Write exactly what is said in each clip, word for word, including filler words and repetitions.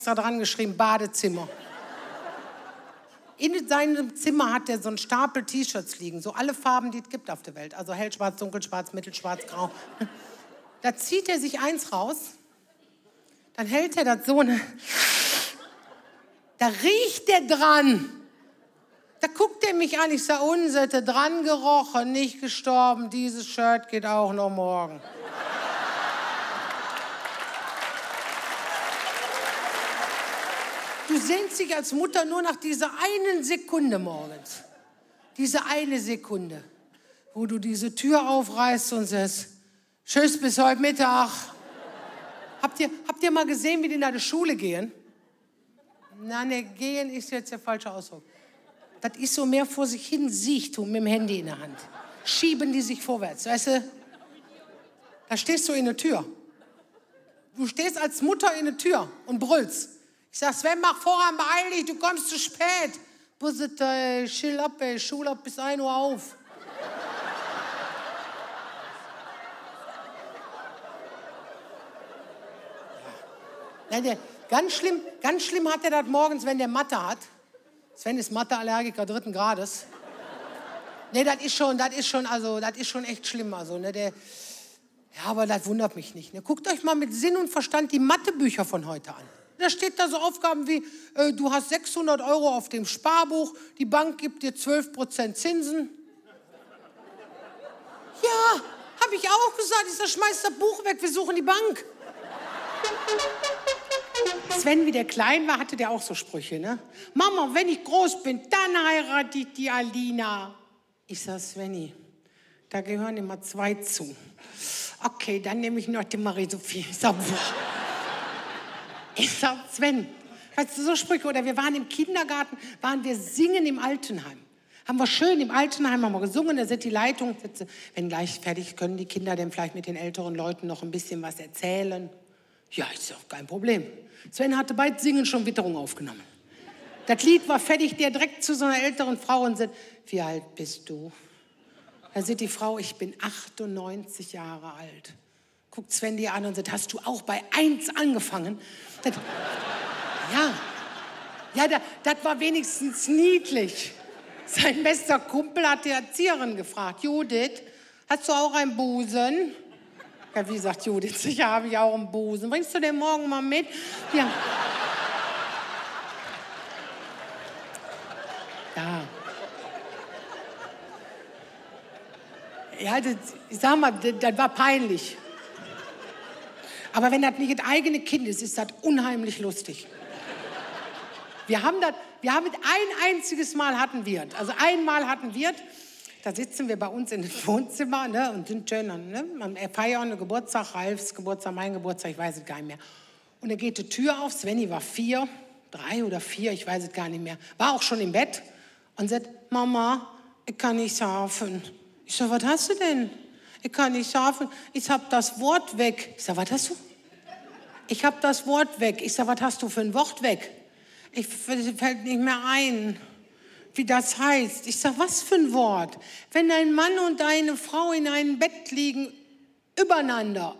da dran geschrieben, Badezimmer. In seinem Zimmer hat er so einen Stapel T-Shirts liegen, so alle Farben, die es gibt auf der Welt. Also hellschwarz, dunkelschwarz, mittelschwarz, grau. Da zieht er sich eins raus, dann hält er das so, ne? Da riecht er dran. Da guckt er mich an, ich sage, Unsette, dran gerochen, nicht gestorben, dieses Shirt geht auch noch morgen. Du sehnst dich als Mutter nur nach dieser einen Sekunde morgens. Diese eine Sekunde, wo du diese Tür aufreißt und sagst, tschüss, bis heute Mittag. Habt ihr, habt ihr mal gesehen, wie die in der Schule gehen? Na, ne, gehen ist jetzt der falsche Ausdruck. Das ist so mehr vor sich hin Siechtum mit dem Handy in der Hand. Schieben die sich vorwärts, weißt du? Da stehst du in der Tür. Du stehst als Mutter in der Tür und brüllst. Ich sag, Sven, mach voran, beeil dich, du kommst zu spät. Busset, ey, chill ab, ey, Schule ab bis ein Uhr auf. Ja. Nein, der, ganz schlimm, ganz schlimm hat er das morgens, wenn der Mathe hat. Sven ist Mathe-Allergiker dritten Grades. Nee, das ist schon, das ist schon, also, das ist schon echt schlimm, also, ne, der, ja, aber das wundert mich nicht, ne. Guckt euch mal mit Sinn und Verstand die Mathebücher von heute an. Da steht da so Aufgaben wie, äh, du hast sechshundert Euro auf dem Sparbuch, die Bank gibt dir zwölf Prozent Zinsen. Ja, habe ich auch gesagt, ich sag, schmeiß das Buch weg, wir suchen die Bank. Sven, wie der klein war, hatte der auch so Sprüche, ne? Mama, wenn ich groß bin, dann heirate ich die Alina. Ich sag, Svenny, da gehören immer zwei zu. Okay, dann nehme ich noch die Marie-Sophie. Ich sag, boah. Ich sag, Sven, weißt du, so Sprüche, oder wir waren im Kindergarten, waren wir singen im Altenheim. Haben wir schön im Altenheim, haben wir gesungen, da sind die Leitungen, wenn gleich fertig, können die Kinder denn vielleicht mit den älteren Leuten noch ein bisschen was erzählen? Ja, ist doch kein Problem. Sven hatte bei Singen schon Witterung aufgenommen. Das Lied war fertig, der direkt zu so einer älteren Frau und sagt, wie alt bist du? Da sagt die Frau, ich bin achtundneunzig Jahre alt. Guckt Sven die an und sagt, hast du auch bei eins angefangen? Das, ja, ja, das, das war wenigstens niedlich. Sein bester Kumpel hat die Erzieherin gefragt, Judith, hast du auch einen Busen? Ja, wie sagt Judith, sicher habe ich auch einen Busen. Bringst du den morgen mal mit? Ja. Ja. Ja, das, ich sag mal, das, das war peinlich. Aber wenn das nicht das eigene Kind ist, ist das unheimlich lustig. Wir haben das, wir haben das ein einziges Mal hatten wir es. Also einmal hatten wir es. Da sitzen wir bei uns in dem Wohnzimmer, ne, und sind schön, ne, feiern einen Geburtstag, Ralfs Geburtstag, mein Geburtstag, ich weiß es gar nicht mehr. Und da geht die Tür auf, Svenny war vier, drei oder vier, ich weiß es gar nicht mehr, war auch schon im Bett und sagt, Mama, ich kann nicht schlafen. Ich sag, was hast du denn? Ich kann nicht schlafen, ich hab das Wort weg. Ich sag, was hast du? Ich hab das Wort weg. Ich sag, was hast du für ein Wort weg? Ich fällt nicht mehr ein, wie das heißt. Ich sag, was für ein Wort? Wenn ein Mann und eine Frau in einem Bett liegen, übereinander.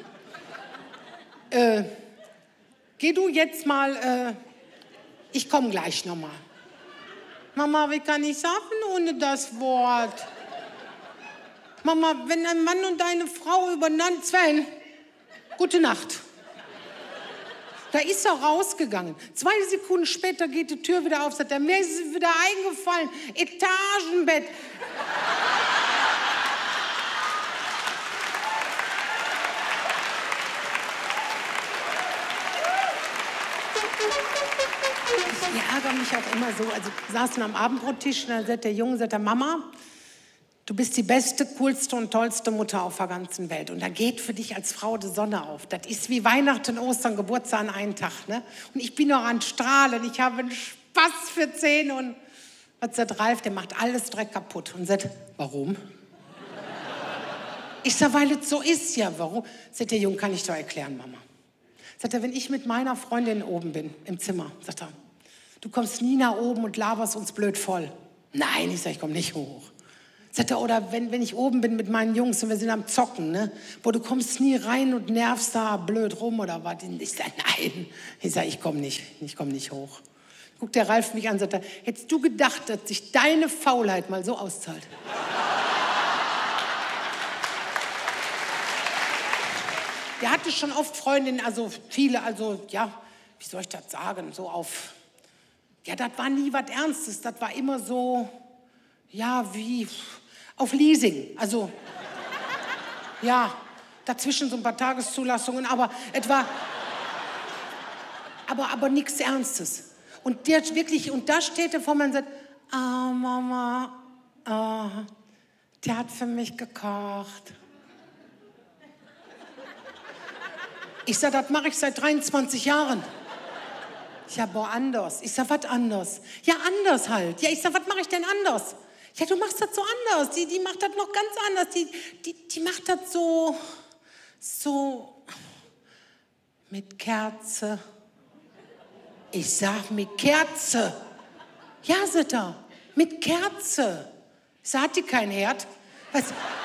äh, geh du jetzt mal, äh, ich komme gleich nochmal. Mama, wie kann ich schlafen ohne das Wort? Mama, wenn ein Mann und eine Frau übereinander, Sven, gute Nacht. Da ist er rausgegangen. Zwei Sekunden später geht die Tür wieder auf, sagt er, mir ist es wieder eingefallen, Etagenbett. Ich ärgere mich auch immer so, also wir saßen am Abendbrottisch und dann sagt der Junge, sagt der Mama, du bist die beste, coolste und tollste Mutter auf der ganzen Welt. Und da geht für dich als Frau die Sonne auf. Das ist wie Weihnachten, Ostern, Geburtstag an einem Tag. Ne? Und ich bin noch an Strahlen. Ich habe einen Spaß für zehn. Und was sagt Ralf? Der macht alles Dreck kaputt. Und sagt, warum? Ich sage, weil es so ist ja. Warum? Sagt der Junge, kann ich doch erklären, Mama. Sagt er, wenn ich mit meiner Freundin oben bin, im Zimmer, sagt er, du kommst nie nach oben und laberst uns blöd voll. Nein, ich sage, ich komme nicht hoch. Sagt er, oder wenn, wenn ich oben bin mit meinen Jungs und wir sind am Zocken, ne? Boah, du kommst nie rein und nervst da blöd rum oder was? Ich sage, nein. Ich sage, ich komme nicht, ich komme nicht hoch. Guckt der Ralf mich an und sagt, hättest du gedacht, dass sich deine Faulheit mal so auszahlt? Der hatte schon oft Freundinnen, also viele, also ja, wie soll ich das sagen, so auf, ja, das war nie was Ernstes, das war immer so, ja, wie auf Leasing, also, ja, dazwischen so ein paar Tageszulassungen, aber etwa, aber, aber nichts Ernstes. Und der wirklich, und da steht er vor mir und sagt, ah, Mama, ah, der hat für mich gekocht. Ich sag, das mache ich seit dreiundzwanzig Jahren. Ich sag, boah, anders. Ich sag, was anders? Ja, anders halt. Ja, ich sag, was mache ich denn anders? Ja, du machst das so anders. Die, die macht das noch ganz anders. Die, die, die macht das so, so mit Kerze. Ich sag, mit Kerze. Ja, sagt er, mit Kerze. Ich sag, hat die keinen Herd? Was?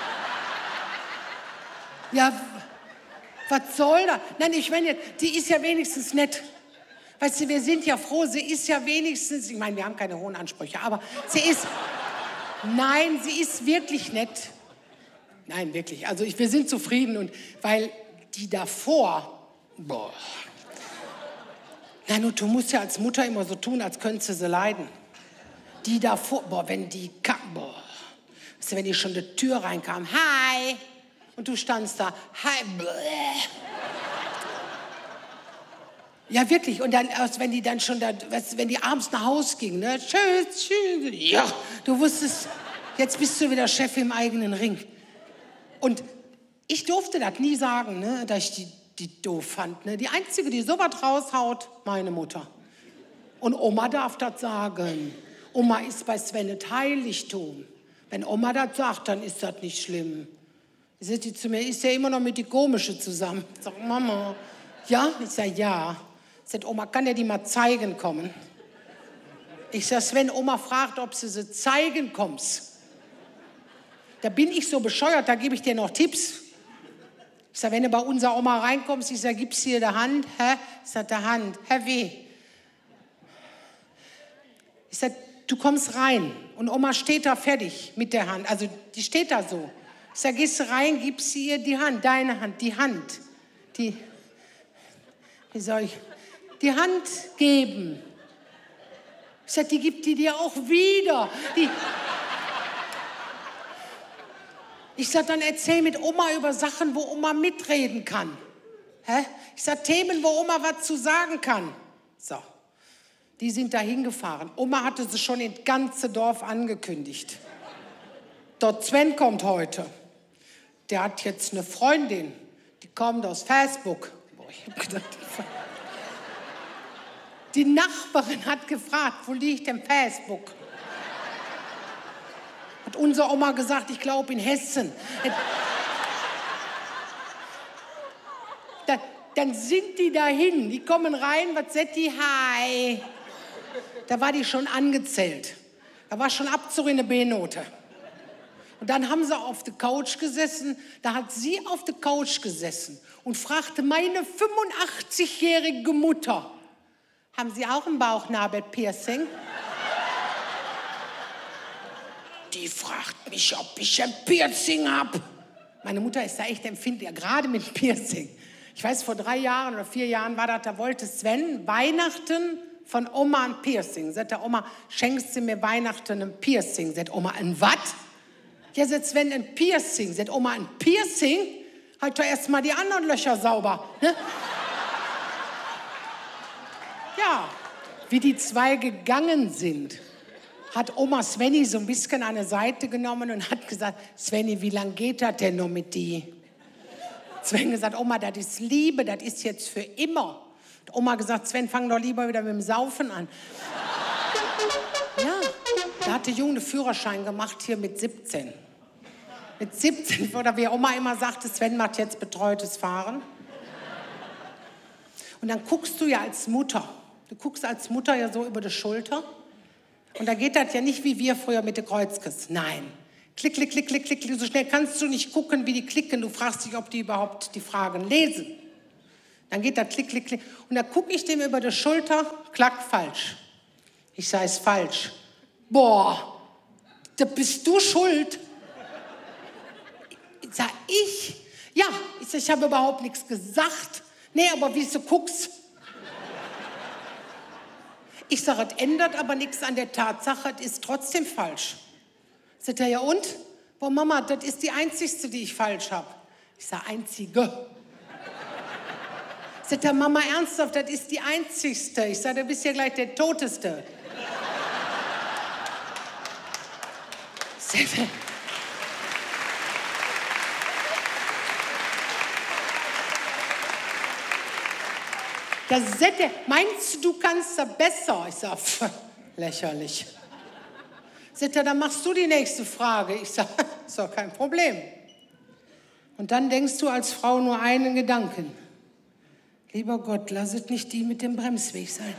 Ja, was soll das? Nein, ich meine, die ist ja wenigstens nett. Weißt du, wir sind ja froh, sie ist ja wenigstens, ich meine, wir haben keine hohen Ansprüche, aber sie ist, nein, sie ist wirklich nett. Nein, wirklich, also ich, wir sind zufrieden, und weil die davor, boah. Nein, und du musst ja als Mutter immer so tun, als könntest du sie leiden. Die davor, boah, wenn die, boah, weißt du, wenn die schon die Tür reinkam, hi, und du standst da, hi, bläh. Ja, wirklich. Und dann, wenn die dann schon, da, wenn die abends nach Hause ging, ne? Tschüss, tschüss. Ja, du wusstest, jetzt bist du wieder Chef im eigenen Ring. Und ich durfte das nie sagen, ne? Dass ich die, die doof fand. Ne? Die Einzige, die sowas raushaut, meine Mutter. Und Oma darf das sagen. Oma ist bei Sven ein Heiligtum. Wenn Oma das sagt, dann ist das nicht schlimm. Sagt die zu mir, ist ja immer noch mit die Komische zusammen. Ich sag, Mama, ja? Ich sag, ja. Sagt Oma, kann der die mal zeigen kommen? Ich sag, wenn Oma fragt, ob sie sie zeigen kommst, da bin ich so bescheuert, da gebe ich dir noch Tipps. Ich sag, wenn du bei unserer Oma reinkommst, ich sag, gib's hier der Hand? Hä? Ich sag, der Hand. Hä, wie? Ich sag, du kommst rein und Oma steht da fertig mit der Hand. Also die steht da so. Ich sag, gehst du rein, gibst ihr die Hand, deine Hand, die Hand. Die, wie soll ich, die Hand geben. Ich sag, die gibt die dir auch wieder. Die, ich sag, dann erzähl mit Oma über Sachen, wo Oma mitreden kann. Hä? Ich sag, Themen, wo Oma was zu sagen kann. So, die sind da hingefahren. Oma hatte sie schon ins ganze Dorf angekündigt. Dort Sven kommt heute. Der hat jetzt eine Freundin, die kommt aus Facebook. Boah, ich hab gedacht, die Nachbarin hat gefragt, wo liegt denn Facebook? Hat unsere Oma gesagt, ich glaube in Hessen. Dann, dann sind die dahin, die kommen rein, was sagt die? Hi. Da war die schon angezählt. Da war schon Abzug in der B-Note. Und dann haben sie auf der Couch gesessen, da hat sie auf der Couch gesessen und fragte meine fünfundachtzigjährige Mutter, haben Sie auch ein Bauchnabelpiercing? Die fragt mich, ob ich ein Piercing habe. Meine Mutter ist da echt empfindlich, gerade mit Piercing. Ich weiß, vor drei Jahren oder vier Jahren war das, da wollte Sven Weihnachten von Oma ein Piercing. Sagt der Oma, schenkst du mir Weihnachten ein Piercing? Sagt Oma, ein was? Ja, sagt Sven, ein Piercing. Sagt Oma, ein Piercing? Halt doch erst mal die anderen Löcher sauber. Ne? Ja, wie die zwei gegangen sind, hat Oma Svenny so ein bisschen an eine Seite genommen und hat gesagt, Svenny, wie lange geht das denn noch mit die? Sven gesagt, Oma, das ist Liebe, das ist jetzt für immer. Hat Oma gesagt, Sven, fang doch lieber wieder mit dem Saufen an. Ja, da hat der Junge einen Führerschein gemacht, hier mit siebzehn. Mit siebzehn, oder wie Oma immer sagte, Sven macht jetzt betreutes Fahren. Und dann guckst du ja als Mutter, du guckst als Mutter ja so über die Schulter. Und da geht das ja nicht wie wir früher mit der Kreuzkes. Nein, Klick, klick, klick, klick, klick. So schnell kannst du nicht gucken, wie die klicken. Du fragst dich, ob die überhaupt die Fragen lesen. Dann geht da klick, klick, klick. Und da gucke ich dem über die Schulter, klack, falsch. Ich sage, ist falsch. Boah, da bist du schuld. Sag ich? Ja, ich, sag, ich habe überhaupt nichts gesagt. Nee, aber wieso guckst? Ich sage, es ändert aber nichts an der Tatsache, es ist trotzdem falsch. Sagt er, ja und? Boah, Mama, das ist die einzigste, die ich falsch habe. Ich sage, einzige. Sagt er, Mama, ernsthaft, das ist die einzigste. Ich sage, du bist ja gleich der Toteste. Sagt er, da sagt er, meinst du, du kannst da besser? Ich sage, lächerlich. Sagt er, dann machst du die nächste Frage. Ich sage, ist doch kein Problem. Und dann denkst du als Frau nur einen Gedanken. Lieber Gott, lass es nicht die mit dem Bremsweg sein.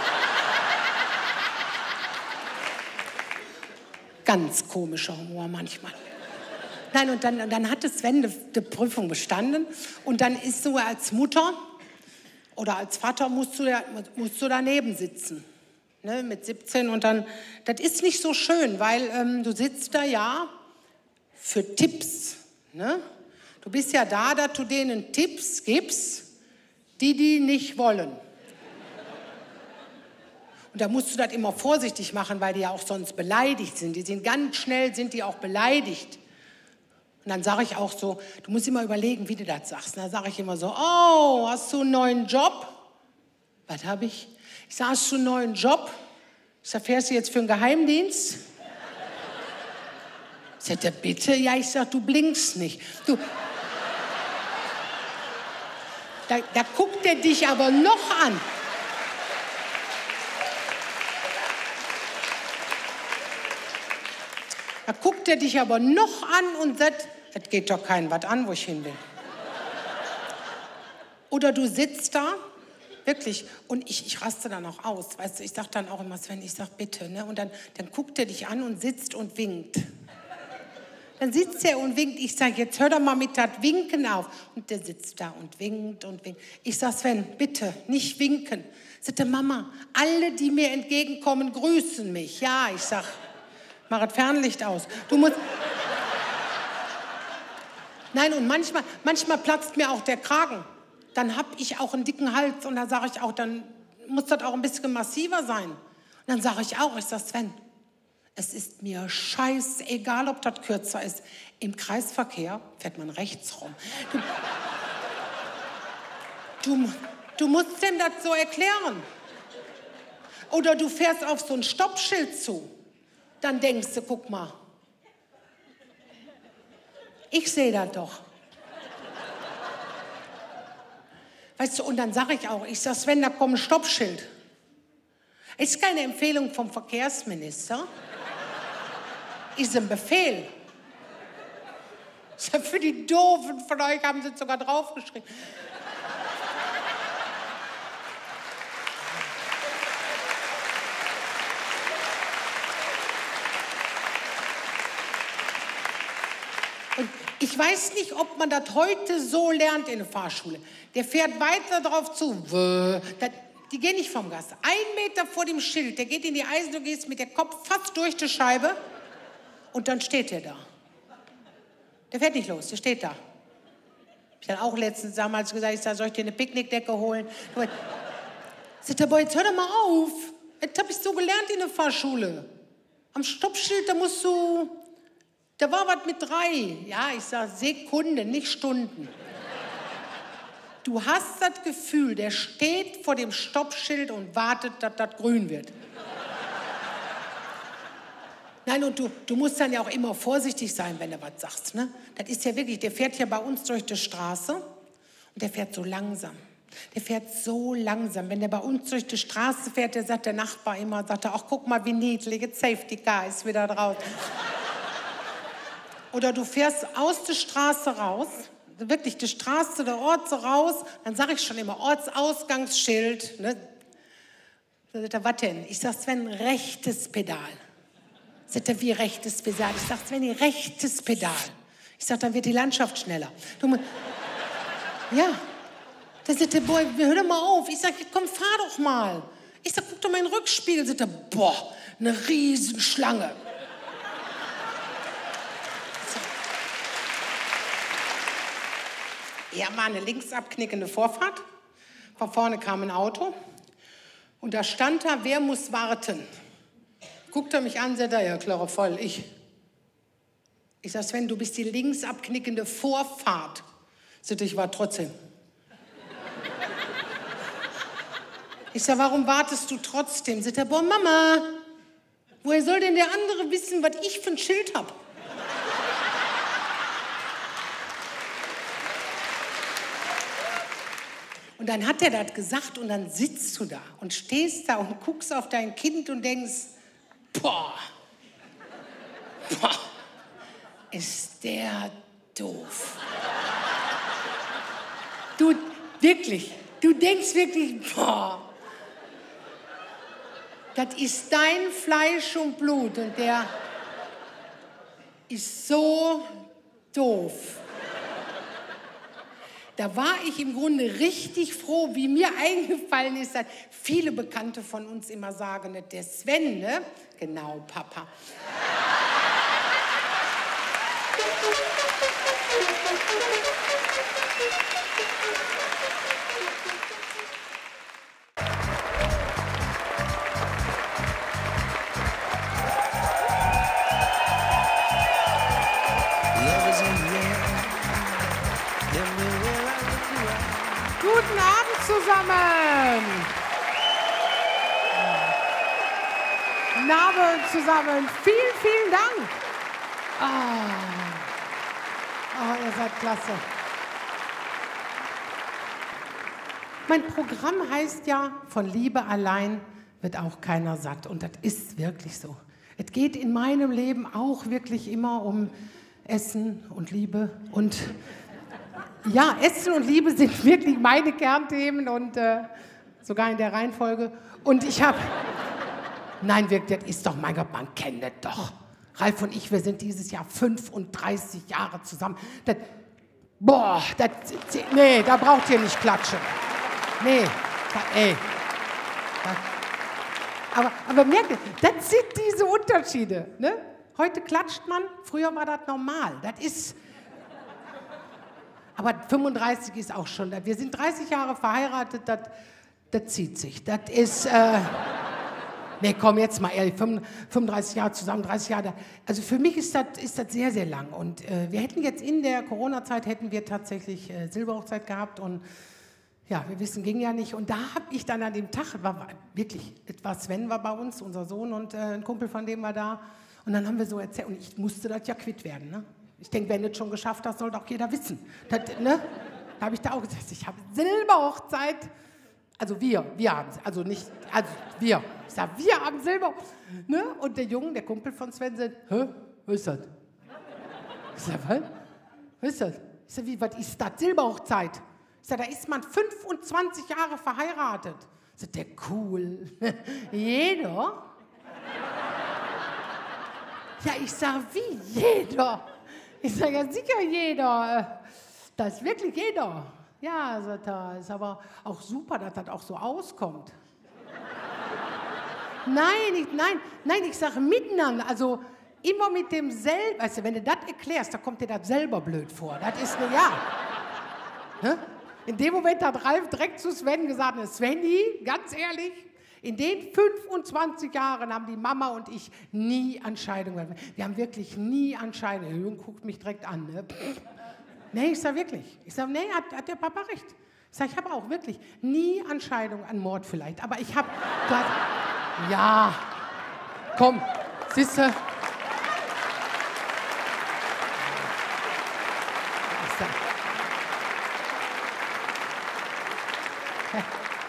Ganz komischer Humor manchmal. Nein, und dann, und dann hatte Sven die, die Prüfung bestanden. Und dann ist so als Mutter oder als Vater musst du, musst du daneben sitzen. Ne, mit siebzehn und dann, das ist nicht so schön, weil ähm, du sitzt da ja für Tipps. Ne? Du bist ja da, dass du denen Tipps gibst, die die nicht wollen. Und da musst du das immer vorsichtig machen, weil die ja auch sonst beleidigt sind. Die sind ganz schnell, sind die auch beleidigt. Und dann sage ich auch so, du musst immer überlegen, wie du das sagst. Und dann sage ich immer so, oh, hast du einen neuen Job? Was habe ich? Ich sage, hast du einen neuen Job? Ich sage, fährst du jetzt für einen Geheimdienst? Sagt er, bitte? Ja, ich sage, du blinkst nicht. Du, da, da guckt er dich aber noch an. Da guckt er dich aber noch an und sagt, das geht doch keinem was an, wo ich hin will. Oder du sitzt da, wirklich, und ich, ich raste dann auch aus. Weißt du, ich sage dann auch immer, Sven, ich sage bitte. Ne? Und dann, dann guckt er dich an und sitzt und winkt. Dann sitzt er und winkt. Ich sage, jetzt hör doch mal mit das Winken auf. Und der sitzt da und winkt und winkt. Ich sage, Sven, bitte, nicht winken. Sagt er, Mama, alle, die mir entgegenkommen, grüßen mich. Ja, ich sage, mach das Fernlicht aus. Du musst... Nein, und manchmal, manchmal platzt mir auch der Kragen. Dann habe ich auch einen dicken Hals und dann sage ich auch, dann muss das auch ein bisschen massiver sein. Und dann sage ich auch, ich sage, Sven, es ist mir scheißegal, ob das kürzer ist. Im Kreisverkehr fährt man rechts rum. Du, du, du musst dem das so erklären. Oder du fährst auf so ein Stoppschild zu. Dann denkst du, guck mal, ich sehe das doch. Weißt du, und dann sage ich auch, ich sage, Sven, da kommt ein Stoppschild. Ist keine Empfehlung vom Verkehrsminister, ist ein Befehl. Für die Doofen von euch haben sie sogar draufgeschrieben. Und ich weiß nicht, ob man das heute so lernt in der Fahrschule. Der fährt weiter drauf zu. Die gehen nicht vom Gas. Ein Meter vor dem Schild, der geht in die Eisen, du gehst mit dem Kopf fast durch die Scheibe und dann steht der da. Der fährt nicht los, der steht da. Ich habe auch letztens damals gesagt, ich sag, soll ich dir eine Picknickdecke holen? Sagt der Boy, jetzt hör doch mal auf. Das habe ich so gelernt in der Fahrschule. Am Stoppschild, da musst du, da war was mit drei. Ja, ich sage Sekunden, nicht Stunden. Du hast das Gefühl, der steht vor dem Stoppschild und wartet, dass das grün wird. Nein, und du, du musst dann ja auch immer vorsichtig sein, wenn du was sagst. Ne? Das ist ja wirklich, der fährt ja bei uns durch die Straße und der fährt so langsam. Der fährt so langsam. Wenn der bei uns durch die Straße fährt, der sagt der Nachbar immer, sagt er, ach, guck mal, wie niedlich, jetzt Safety Car ist wieder draußen. Oder du fährst aus der Straße raus, wirklich die Straße, der Ort so raus, dann sage ich schon immer, Ortsausgangsschild. Ne? Da sagt er, was denn? Ich sage, Sven, rechtes Pedal. Sagt er, wie rechtes Pedal? Ich sag, Svenny, rechtes Pedal. Ich sag, dann wird die Landschaft schneller. Du, ja. Dann sagt der Boy, hör doch mal auf. Ich sag, komm, fahr doch mal. Ich sag, guck doch mal in den Rückspiegel. Sagt er, boah, eine Riesenschlange. Ja, war eine links abknickende Vorfahrt. Von vorne kam ein Auto. Und da stand da, wer muss warten? Guckt er mich an, sagt er, ja, klar, voll, ich. Ich sag, Sven, du bist die links abknickende Vorfahrt. Sagt er, ich war trotzdem. Ich sag, warum wartest du trotzdem? Sagt er, boah, Mama, woher soll denn der andere wissen, was ich für ein Schild hab? Und dann hat er das gesagt und dann sitzt du da und stehst da und guckst auf dein Kind und denkst, boah, boah, ist der doof. Du, wirklich, du denkst wirklich, boah, das ist dein Fleisch und Blut und der ist so doof. Da war ich im Grunde richtig froh, wie mir eingefallen ist, dass viele Bekannte von uns immer sagen, der Sven, ne? Genau, Papa. Guten Abend zusammen. Guten Abend zusammen. Vielen, vielen Dank. Ah, oh, ihr seid klasse. Mein Programm heißt ja, von Liebe allein wird auch keiner satt. Und das ist wirklich so. Es geht in meinem Leben auch wirklich immer um Essen und Liebe und ja, Essen und Liebe sind wirklich meine Kernthemen und äh, sogar in der Reihenfolge. Und ich habe, nein, wirklich, das ist doch, mein Gott, man kennt das doch. Ralf und ich, wir sind dieses Jahr fünfunddreißig Jahre zusammen. Das, boah, das, nee, da braucht ihr nicht klatschen. Nee, da, ey. Da, aber, aber merkt ihr, das sind diese Unterschiede. Ne? Heute klatscht man, früher war das normal. Das ist... Aber fünfunddreißig ist auch schon, wir sind dreißig Jahre verheiratet, das, das zieht sich. Das ist, äh, nee, komm, jetzt mal ehrlich, fünfunddreißig Jahre zusammen, dreißig Jahre. Also für mich ist das, ist das sehr, sehr lang. Und äh, wir hätten jetzt in der Corona-Zeit, hätten wir tatsächlich äh, Silberhochzeit gehabt. Und ja, wir wissen, ging ja nicht. Und da habe ich dann an dem Tag, war, war wirklich, etwas Sven war bei uns, unser Sohn, und äh, ein Kumpel von dem war da. Und dann haben wir so erzählt, und ich musste das ja quitt werden, ne? Ich denke, wenn du es schon geschafft hast, sollte auch jeder wissen. Das, ne? Da habe ich da auch gesagt, ich habe Silberhochzeit. Also wir, wir haben es, also nicht, also wir. Ich sage, wir haben Silber. Ne? Und der Junge, der Kumpel von Sven, sagt, hä, was ist das? Ich sage, was? Was ist das? Ich sage, wie, was ist das? Silberhochzeit. Ich sage, da ist man fünfundzwanzig Jahre verheiratet. Sagt der, cool. Jeder? Ja, ich sage, wie jeder? Ich sage, ja, sicher jeder. Das ist wirklich jeder. Ja, sagt er, ist aber auch super, dass das auch so auskommt. Nein, ich, nein, nein, ich sage miteinander, also immer mit demselben, weißt du, wenn du das erklärst, da kommt dir das selber blöd vor. Das ist eine, ja. Hä? In dem Moment hat Ralf direkt zu Sven gesagt, Svenny, ganz ehrlich, in den fünfundzwanzig Jahren haben die Mama und ich nie an Scheidung gehabt. Wir haben wirklich nie an Scheidung. Der Junge guckt mich direkt an. Ne? Nee, ich sage wirklich. Ich sage, nee, hat, hat der Papa recht. Ich sage, ich habe auch wirklich nie an Scheidung, an Mord vielleicht. Aber ich habe, ja, komm, siehst du.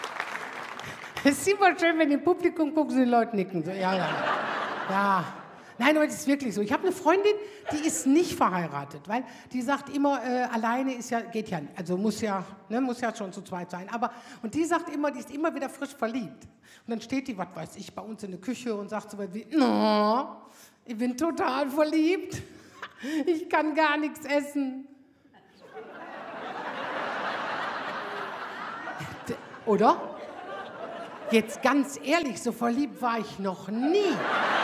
Es ist immer schön, wenn ihr im Publikum gucken, die Leute nicken. So, ja, ja. Ja. Nein, aber das ist wirklich so. Ich habe eine Freundin, die ist nicht verheiratet, weil die sagt immer, äh, alleine ist ja, geht ja, also muss ja, ne, muss ja schon zu zweit sein. Aber, und die sagt immer, die ist immer wieder frisch verliebt. Und dann steht die, was weiß ich, bei uns in der Küche und sagt so was wie, no, ich bin total verliebt, ich kann gar nichts essen. Oder? Jetzt ganz ehrlich, so verliebt war ich noch nie.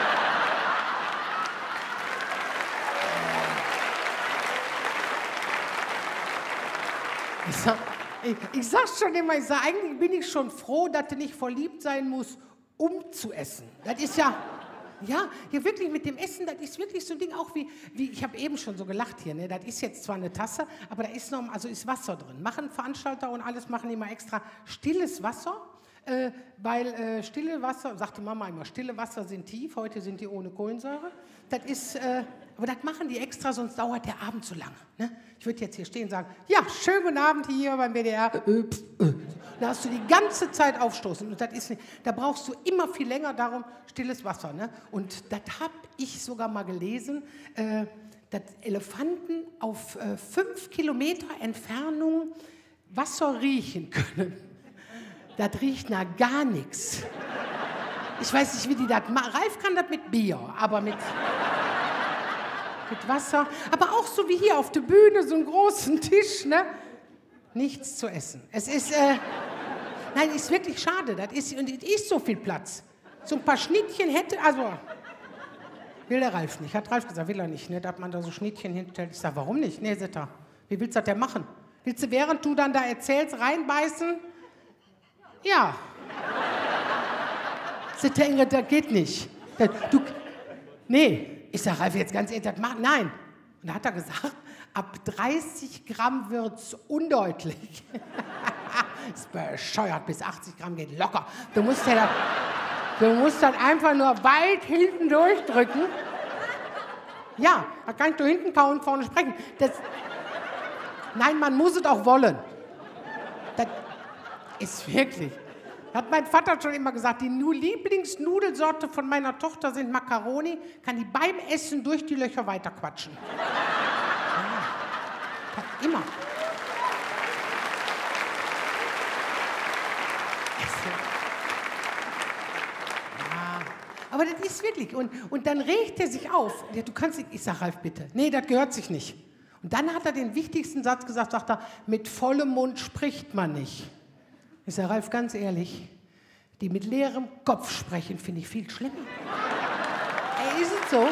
Ich sag, ich, ich sag schon immer, ich sag, eigentlich bin ich schon froh, dass du nicht verliebt sein musst, um zu essen. Das ist ja, ja, hier wirklich mit dem Essen, das ist wirklich so ein Ding, auch wie, wie ich habe eben schon so gelacht hier, ne? Das ist jetzt zwar eine Tasse, aber da ist noch, also ist Wasser drin. Machen Veranstalter und alles, machen immer extra stilles Wasser, äh, weil äh, stille Wasser, sagte Mama immer, stille Wasser sind tief, heute sind die ohne Kohlensäure. Das ist, äh, aber das machen die extra, sonst dauert der Abend zu lange. Ne? Ich würde jetzt hier stehen und sagen, ja, schönen guten Abend hier beim W D R. Äh, pf, äh. Da hast du die ganze Zeit aufstoßen. Und das ist nicht, da brauchst du immer viel länger, darum stilles Wasser. Ne? Und das habe ich sogar mal gelesen, äh, dass Elefanten auf äh, fünf Kilometer Entfernung Wasser riechen können. Das riecht nach gar nichts. Ich weiß nicht, wie die das machen. Ralf kann das mit Bier, aber mit... mit Wasser, aber auch so wie hier auf der Bühne, so einen großen Tisch, ne? Nichts zu essen. Es ist, äh, nein, ist wirklich schade, das ist, und es ist so viel Platz. So ein paar Schnittchen hätte, also, will der Ralf nicht, hat Ralf gesagt, will er nicht, ne? Dass man da so Schnittchen hinstellt. Ich sage, warum nicht? Nee, sagt er, wie willst du das denn machen? Willst du, während du dann da erzählst, reinbeißen? Ja. Sagt der Ingrid, das geht nicht. Das, du, nee. Ich sage, Ralf, jetzt ganz ehrlich, das macht, nein. Und da hat er gesagt, ab dreißig Gramm wird es undeutlich. Das ist bescheuert, bis achtzig Gramm geht locker. Du musst ja, du musst dann einfach nur weit hinten durchdrücken. Ja, da kann ich da hinten kaum und vorne sprechen. Das, nein, man muss es auch wollen. Das ist wirklich... Hat mein Vater schon immer gesagt, die Lieblingsnudelsorte von meiner Tochter sind Macaroni, kann die beim Essen durch die Löcher weiterquatschen. Ja, immer. Ja, aber das ist wirklich, und, und dann regt er sich auf. Ja, du kannst, ich sag, Ralf, bitte, nee, das gehört sich nicht. Und dann hat er den wichtigsten Satz gesagt, sagt er, mit vollem Mund spricht man nicht. Ich sage, Ralf, ganz ehrlich, die mit leerem Kopf sprechen, finde ich viel schlimmer. Ey, ist es so?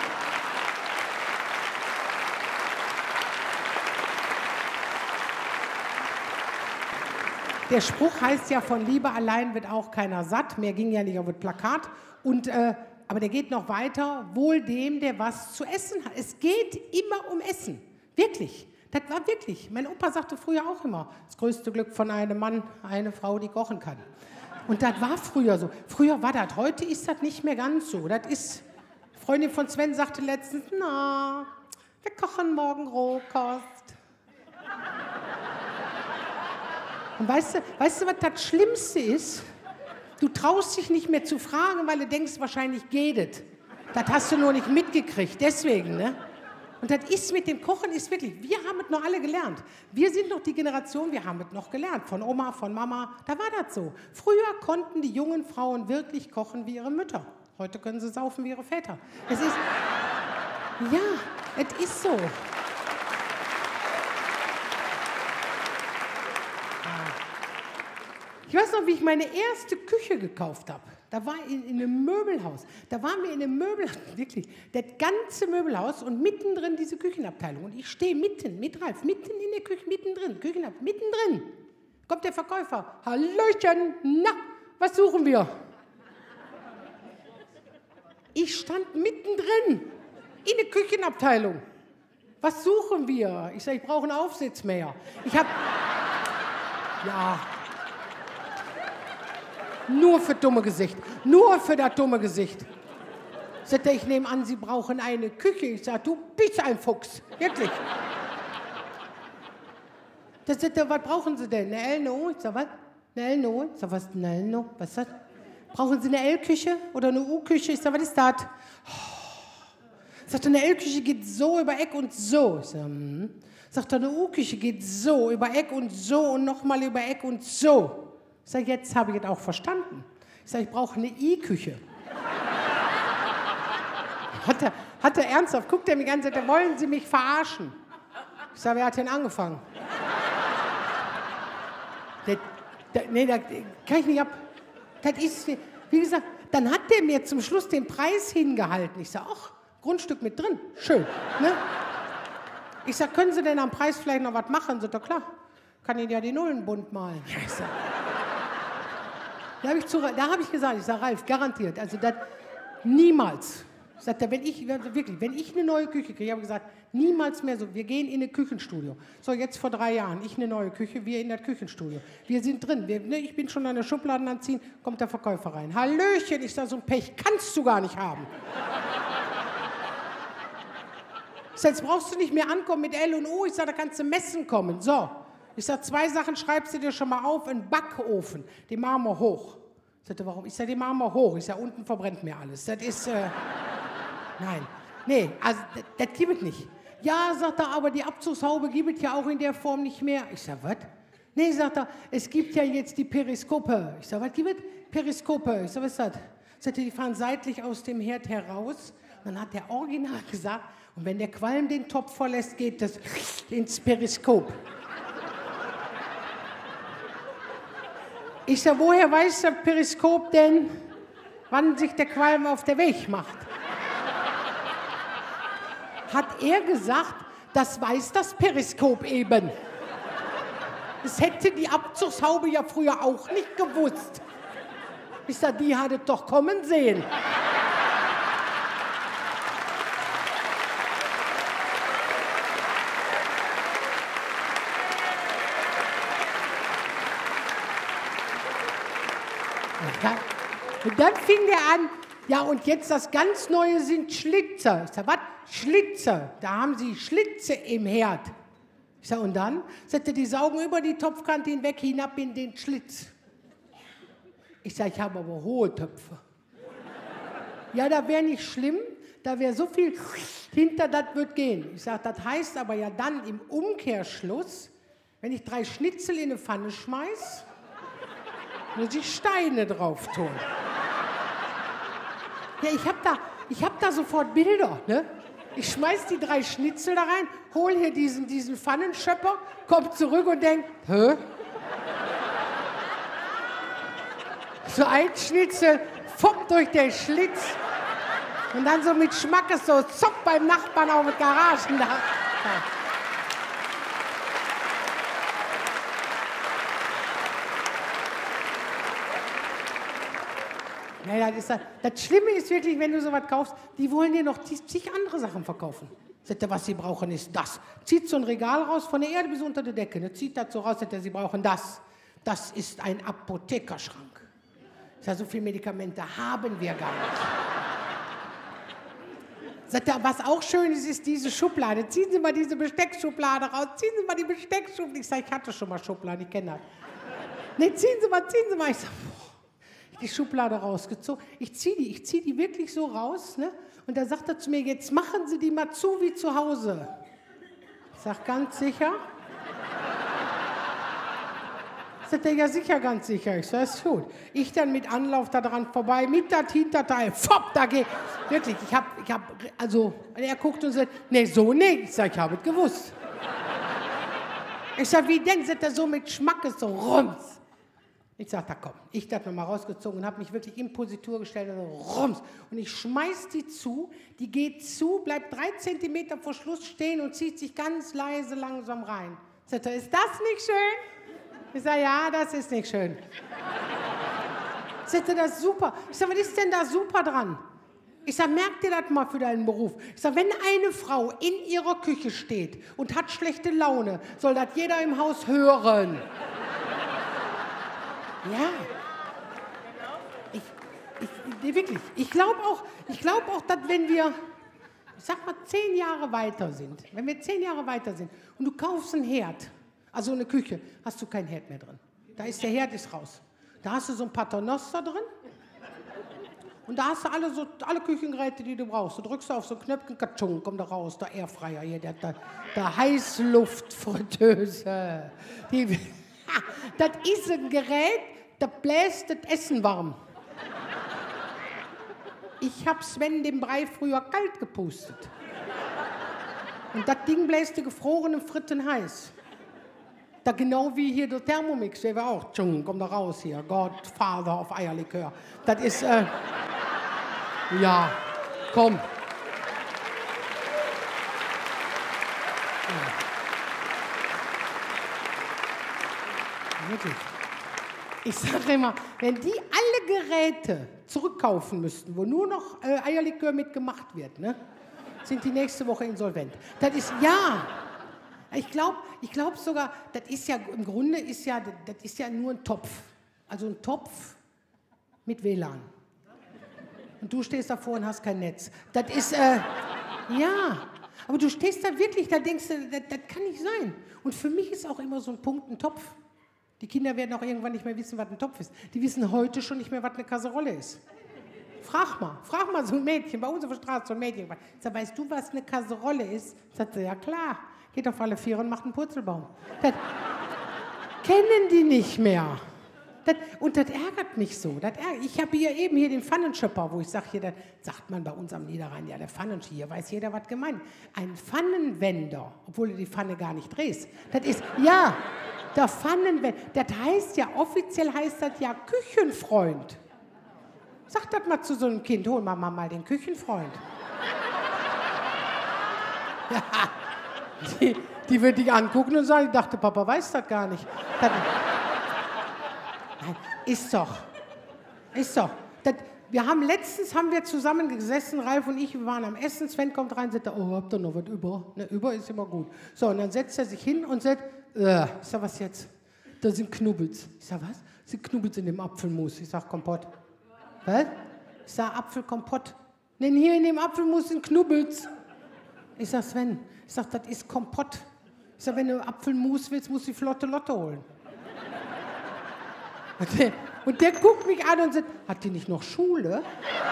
Der Spruch heißt ja, von Liebe allein wird auch keiner satt. Mehr ging ja nicht auf das Plakat. Und, äh, aber der geht noch weiter, wohl dem, der was zu essen hat. Es geht immer um Essen, wirklich. Das war wirklich, mein Opa sagte früher auch immer, das größte Glück von einem Mann, eine Frau, die kochen kann. Und das war früher so. Früher war das, heute ist das nicht mehr ganz so. Das ist, eine Freundin von Sven sagte letztens, na, wir kochen morgen Rohkost. Und weißt du, weißt du, was das Schlimmste ist? Du traust dich nicht mehr zu fragen, weil du denkst, wahrscheinlich geht es. Das hast du nur nicht mitgekriegt, deswegen, ne? Und das ist mit dem Kochen, ist wirklich, wir haben es noch alle gelernt. Wir sind noch die Generation, wir haben es noch gelernt. Von Oma, von Mama, da war das so. Früher konnten die jungen Frauen wirklich kochen wie ihre Mütter. Heute können sie saufen wie ihre Väter. Es ist, ja, es ist so. Ich weiß noch, wie ich meine erste Küche gekauft habe. Da war ich in, in einem Möbelhaus. Da waren wir in einem Möbelhaus, wirklich, das ganze Möbelhaus und mittendrin diese Küchenabteilung. Und ich stehe mitten, mit Ralf, mitten in der Küche, mittendrin, Küchenabteilung, mittendrin. Kommt der Verkäufer. Hallöchen, na, was suchen wir? Ich stand mittendrin in der Küchenabteilung. Was suchen wir? Ich sage, ich brauche einen Aufsitzmäher. Ich habe, ja... Nur für dumme Gesicht. Nur für das dumme Gesicht. Sagt er, ich nehme an, Sie brauchen eine Küche. Ich sage, du bist ein Fuchs. Wirklich. Da sagt er, was brauchen Sie denn? Eine L N O? Ich sage, was? Eine L N O? Ich sage, was ist eine L N O? Was ist das? Brauchen Sie eine L-Küche oder eine U-Küche? Ich sage, was ist das? Sagt er, eine L-Küche geht so über Eck und so. Ich sag, hm. Sagt er, eine U-Küche geht so über Eck und so und nochmal über Eck und so. Ich sag, jetzt habe ich es auch verstanden. Ich sag, ich brauche eine I-Küche. Hat er, hat er ernsthaft, guckt er mich an und sagt, wollen Sie mich verarschen? Ich sag, wer hat denn angefangen? Der, der, nee, da kann ich nicht ab. Das ist, wie gesagt, dann hat der mir zum Schluss den Preis hingehalten. Ich sag, ach, Grundstück mit drin, schön, ne? Ich sag, können Sie denn am Preis vielleicht noch was machen? Sagt er, klar, kann Ihnen ja die Nullen bunt malen. Ich sag, da habe ich, hab ich gesagt, ich sag, Ralf, garantiert, also das niemals. Sagt er, wenn ich, wirklich, wenn ich eine neue Küche kriege, ich habe gesagt, niemals mehr so, wir gehen in ein Küchenstudio. So, jetzt vor drei Jahren, ich eine neue Küche, wir in das Küchenstudio. Wir sind drin, wir, ne, ich bin schon an der Schubladen anziehen, kommt der Verkäufer rein. Hallöchen, ich sage, so ein Pech kannst du gar nicht haben. Ich sag, jetzt brauchst du nicht mehr ankommen mit L und U, ich sage, da kannst du messen kommen. So, ich sage, zwei Sachen schreibst du dir schon mal auf, einen Backofen, den machen wir hoch. Ich sage, warum? Ich sage, den machen wir hoch. Ich sage, unten verbrennt mir alles. Das ist, äh, nein, nee, also das, das gibt es nicht. Ja, sagt er, aber die Abzugshaube gibt es ja auch in der Form nicht mehr. Ich sage, was? Nee, sagt er, es gibt ja jetzt die Periskope. Ich sage, was gibt es? Periskope. Ich sage, was ist das? Sagt er, die fahren seitlich aus dem Herd heraus. Und dann hat der Original gesagt, und wenn der Qualm den Topf verlässt, geht das ins Periskop. Ich sage, woher weiß das Periskop denn, wann sich der Qualm auf der Weg macht? Hat er gesagt, das weiß das Periskop eben. Das hätte die Abzugshaube ja früher auch nicht gewusst. Ich sage, die hat es doch kommen sehen. Und dann fing der an, ja, und jetzt das ganz Neue sind Schlitzer. Ich sag, was? Schlitzer. Da haben sie Schlitze im Herd. Ich sag, und dann? Sagte, die saugen über die Topfkante hinweg, hinab in den Schlitz. Ich sag, ich habe aber hohe Töpfe. Ja, da wäre nicht schlimm, da wäre so viel hinter, das wird gehen. Ich sag, das heißt aber ja dann im Umkehrschluss, wenn ich drei Schnitzel in eine Pfanne schmeiß, muss ich Steine drauf tun. Ja, ich hab da, ich hab da sofort Bilder, ne? Ich schmeiß die drei Schnitzel da rein, hol hier diesen, diesen Pfannenschöpper, komm zurück und denk, hä? So ein Schnitzel, fopp durch den Schlitz und dann so mit Schmackes so zopp beim Nachbarn auf dem Garagendach. Ja. Ja, das, ist, das Schlimme ist wirklich, wenn du sowas kaufst, die wollen dir noch zig andere Sachen verkaufen. Sagt er, was sie brauchen, ist das. Zieht so ein Regal raus, von der Erde bis unter die Decke. Ne? Zieht das so raus, sagt er, sie brauchen das. Das ist ein Apothekerschrank. Sagt er, so viele Medikamente haben wir gar nicht. Sagt er, was auch schön ist, ist diese Schublade. Ziehen Sie mal diese Besteckschublade raus. Ziehen Sie mal die Besteckschublade. Ich sage, ich hatte schon mal Schubladen, ich kenne das. Nee, ziehen Sie mal, ziehen Sie mal. Ich sage, die Schublade rausgezogen. Ich ziehe die, ich ziehe die wirklich so raus, ne? Und da sagt er zu mir, jetzt machen Sie die mal zu wie zu Hause. Ich sage, ganz sicher? Sagt er, ja sicher, ganz sicher. Ich sage, ist gut. Ich dann mit Anlauf da dran vorbei, mit das Hinterteil, fopp, da geht. Wirklich, ich habe, ich habe, also, er guckt und sagt, nee, so nicht. Ich sage, ich habe es gewusst. Ich sage, wie denn? Sagt er so mit Schmackes, so rums. Ich sage, da komm, ich das nochmal rausgezogen und habe mich wirklich in Positur gestellt, also rums. Und ich schmeiß die zu, die geht zu, bleibt drei Zentimeter vor Schluss stehen und zieht sich ganz leise langsam rein. Sagt er, ist das nicht schön? Ich sage, ja, das ist nicht schön. Sagt er, das ist super. Ich sage, was ist denn da super dran? Ich sage, merk dir das mal für deinen Beruf. Ich sage, wenn eine Frau in ihrer Küche steht und hat schlechte Laune, soll das jeder im Haus hören. Ja, ich, ich, wirklich, ich glaube auch, ich glaub auch, dass wenn wir, ich sag mal, zehn Jahre weiter sind, wenn wir zehn Jahre weiter sind und du kaufst einen Herd, also eine Küche, hast du keinen Herd mehr drin. Da ist der Herd ist raus. Da hast du so ein Paternoster drin Und da hast du alle, so, alle Küchengeräte, die du brauchst. Du drückst auf so ein Knöpfchen, katschung, kommt da raus, der Airfryer hier, der, der, der Heißluftfritteuse. Die, das ist ein Gerät, das bläst das Essen warm. Ich hab Sven den Brei früher kalt gepustet. Und das Ding bläst die gefrorenen Fritten heiß. Da genau wie hier der Thermomix, der war auch, tschung, kommt da raus hier, Godfather auf Eierlikör. Das ist, äh, ja, komm. Ja. Wirklich. Ich sage immer, wenn die alle Geräte zurückkaufen müssten, wo nur noch äh, Eierlikör mitgemacht wird, ne, sind die nächste Woche insolvent. Das ist, ja, ich glaube ich glaub sogar, das ist ja, im Grunde ist ja, das ist ja nur ein Topf. Also ein Topf mit W L A N. Und du stehst davor und hast kein Netz. Das ist, äh, ja, aber du stehst da wirklich, da denkst du, das, das kann nicht sein. Und für mich ist auch immer so ein Punkt ein Topf. Die Kinder werden auch irgendwann nicht mehr wissen, was ein Topf ist. Die wissen heute schon nicht mehr, was eine Kasserolle ist. Frag mal, frag mal so ein Mädchen, bei uns auf der Straße so ein Mädchen. Ich sag, weißt du, was eine Kasserolle ist? Sagt sie, ja klar, geht auf alle Viere und macht einen Purzelbaum. Das kennen die nicht mehr. Das, und das ärgert mich so. Das ärgert, ich habe hier eben hier den Pfannenschöpper, wo ich sage, hier, das sagt man bei uns am Niederrhein, ja, der Pfannenschöpper, hier weiß jeder, was gemeint. Ein Pfannenwender, obwohl du die Pfanne gar nicht drehst. Das ist, ja, der Pfannenwender, das heißt ja, offiziell heißt das ja Küchenfreund. Sag das mal zu so einem Kind, hol Mama mal den Küchenfreund. Ja, die, die wird dich angucken und sagen, ich dachte, Papa weiß das gar nicht. Das, nein, ist doch, ist doch. Das, wir haben letztens haben wir zusammen gesessen, Ralf und ich, wir waren am Essen, Sven kommt rein und sagt, oh, habt ihr noch was über? Ne, über ist immer gut. So, und dann setzt er sich hin und sagt, äh, ich sag, was jetzt? Da sind Knubbels. Ich sag, was? Das sind Knubbels in dem Apfelmus. Ich sag, Kompott. Was? Ich sag, Apfelkompott. Nenn hier in dem Apfelmus sind Knubbels. Ich sag, Sven, ich sag, das ist Kompott. Ich sag, wenn du Apfelmus willst, musst du die flotte Lotte holen. Und der, und der guckt mich an und sagt, hat die nicht noch Schule?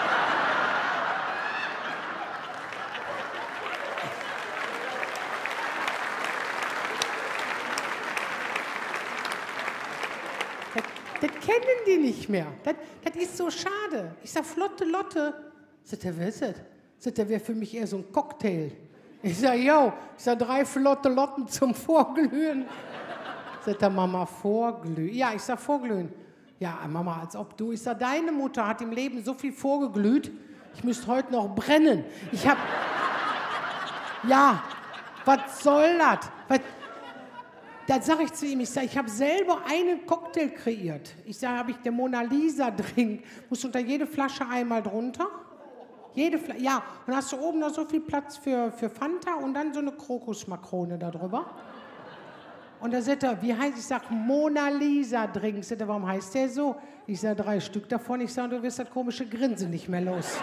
Das, das kennen die nicht mehr. Das, das ist so schade. Ich sag, flotte Lotte. Sagt er, wer ist das? Sagt er, wäre für mich eher so ein Cocktail. Ich sag, yo, ich sag, drei flotte Lotten zum Vorglühen. Sagt er, Mama, vorglühen? Ja, ich sag, vorglühen. Ja, Mama, als ob du. Ich sag, deine Mutter hat im Leben so viel vorgeglüht, ich müsste heute noch brennen. Ich hab, ja, was soll das? Was, da sag ich zu ihm, ich sag, ich habe selber einen Cocktail kreiert. Ich sag, habe ich den Mona Lisa Drink, muss unter jede Flasche einmal drunter. Jede Flasche, ja, und hast du oben noch so viel Platz für, für Fanta und dann so eine Krokusmakrone da drüber. Und da sagt er, wie heißt, ich sag, Mona Lisa Drink. Sagt er, warum heißt der so? Ich sag, drei Stück davon. Ich sag, du wirst das komische Grinsen nicht mehr los.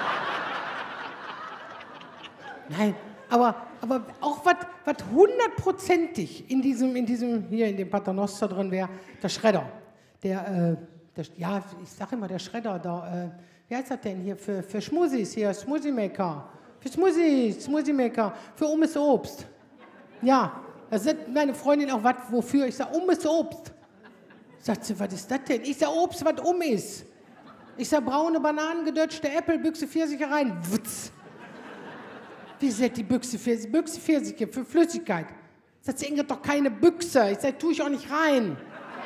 Nein, aber, aber auch was hundertprozentig in diesem, in diesem, hier in dem Paternoster drin wäre, der Schredder. Der, äh, der, ja, ich sag immer, der Schredder, der, äh, wie heißt das denn hier, für, für Schmusis, hier, Smoothie Maker. Für Smoothies, Smoothie Maker, für Ummes Obst. Ja. Da sagt meine Freundin auch, was, wofür? Ich sage, um ist Obst. Sagt sie, was ist das denn? Ich sage, Obst, was um ist. Ich sage, braune Bananen, gedötschte Äpfel, Büchse Pfirsiche rein. Wutz. Wie sagt die Büchse Pfirsiche? Büchse Pfirsiche für Flüssigkeit. Sagt sie, Ingrid, doch keine Büchse. Ich sage, tue ich auch nicht rein.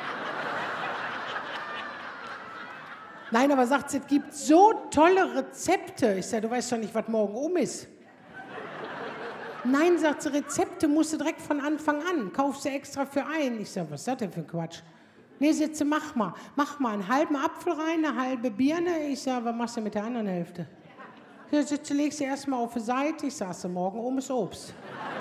Nein, aber sagt sie, es gibt so tolle Rezepte. Ich sage, du weißt doch nicht, was morgen um ist. Nein, sagt sie, Rezepte musst du direkt von Anfang an. Kaufst du extra für ein. Ich sage, was ist das denn für ein Quatsch? Nee, sagt sie, mach mal. Mach mal einen halben Apfel rein, eine halbe Birne. Ich sage, was machst du mit der anderen Hälfte? Ja, sagt sie, legst du erstmal auf die Seite. Ich sage, morgen um ist Obst.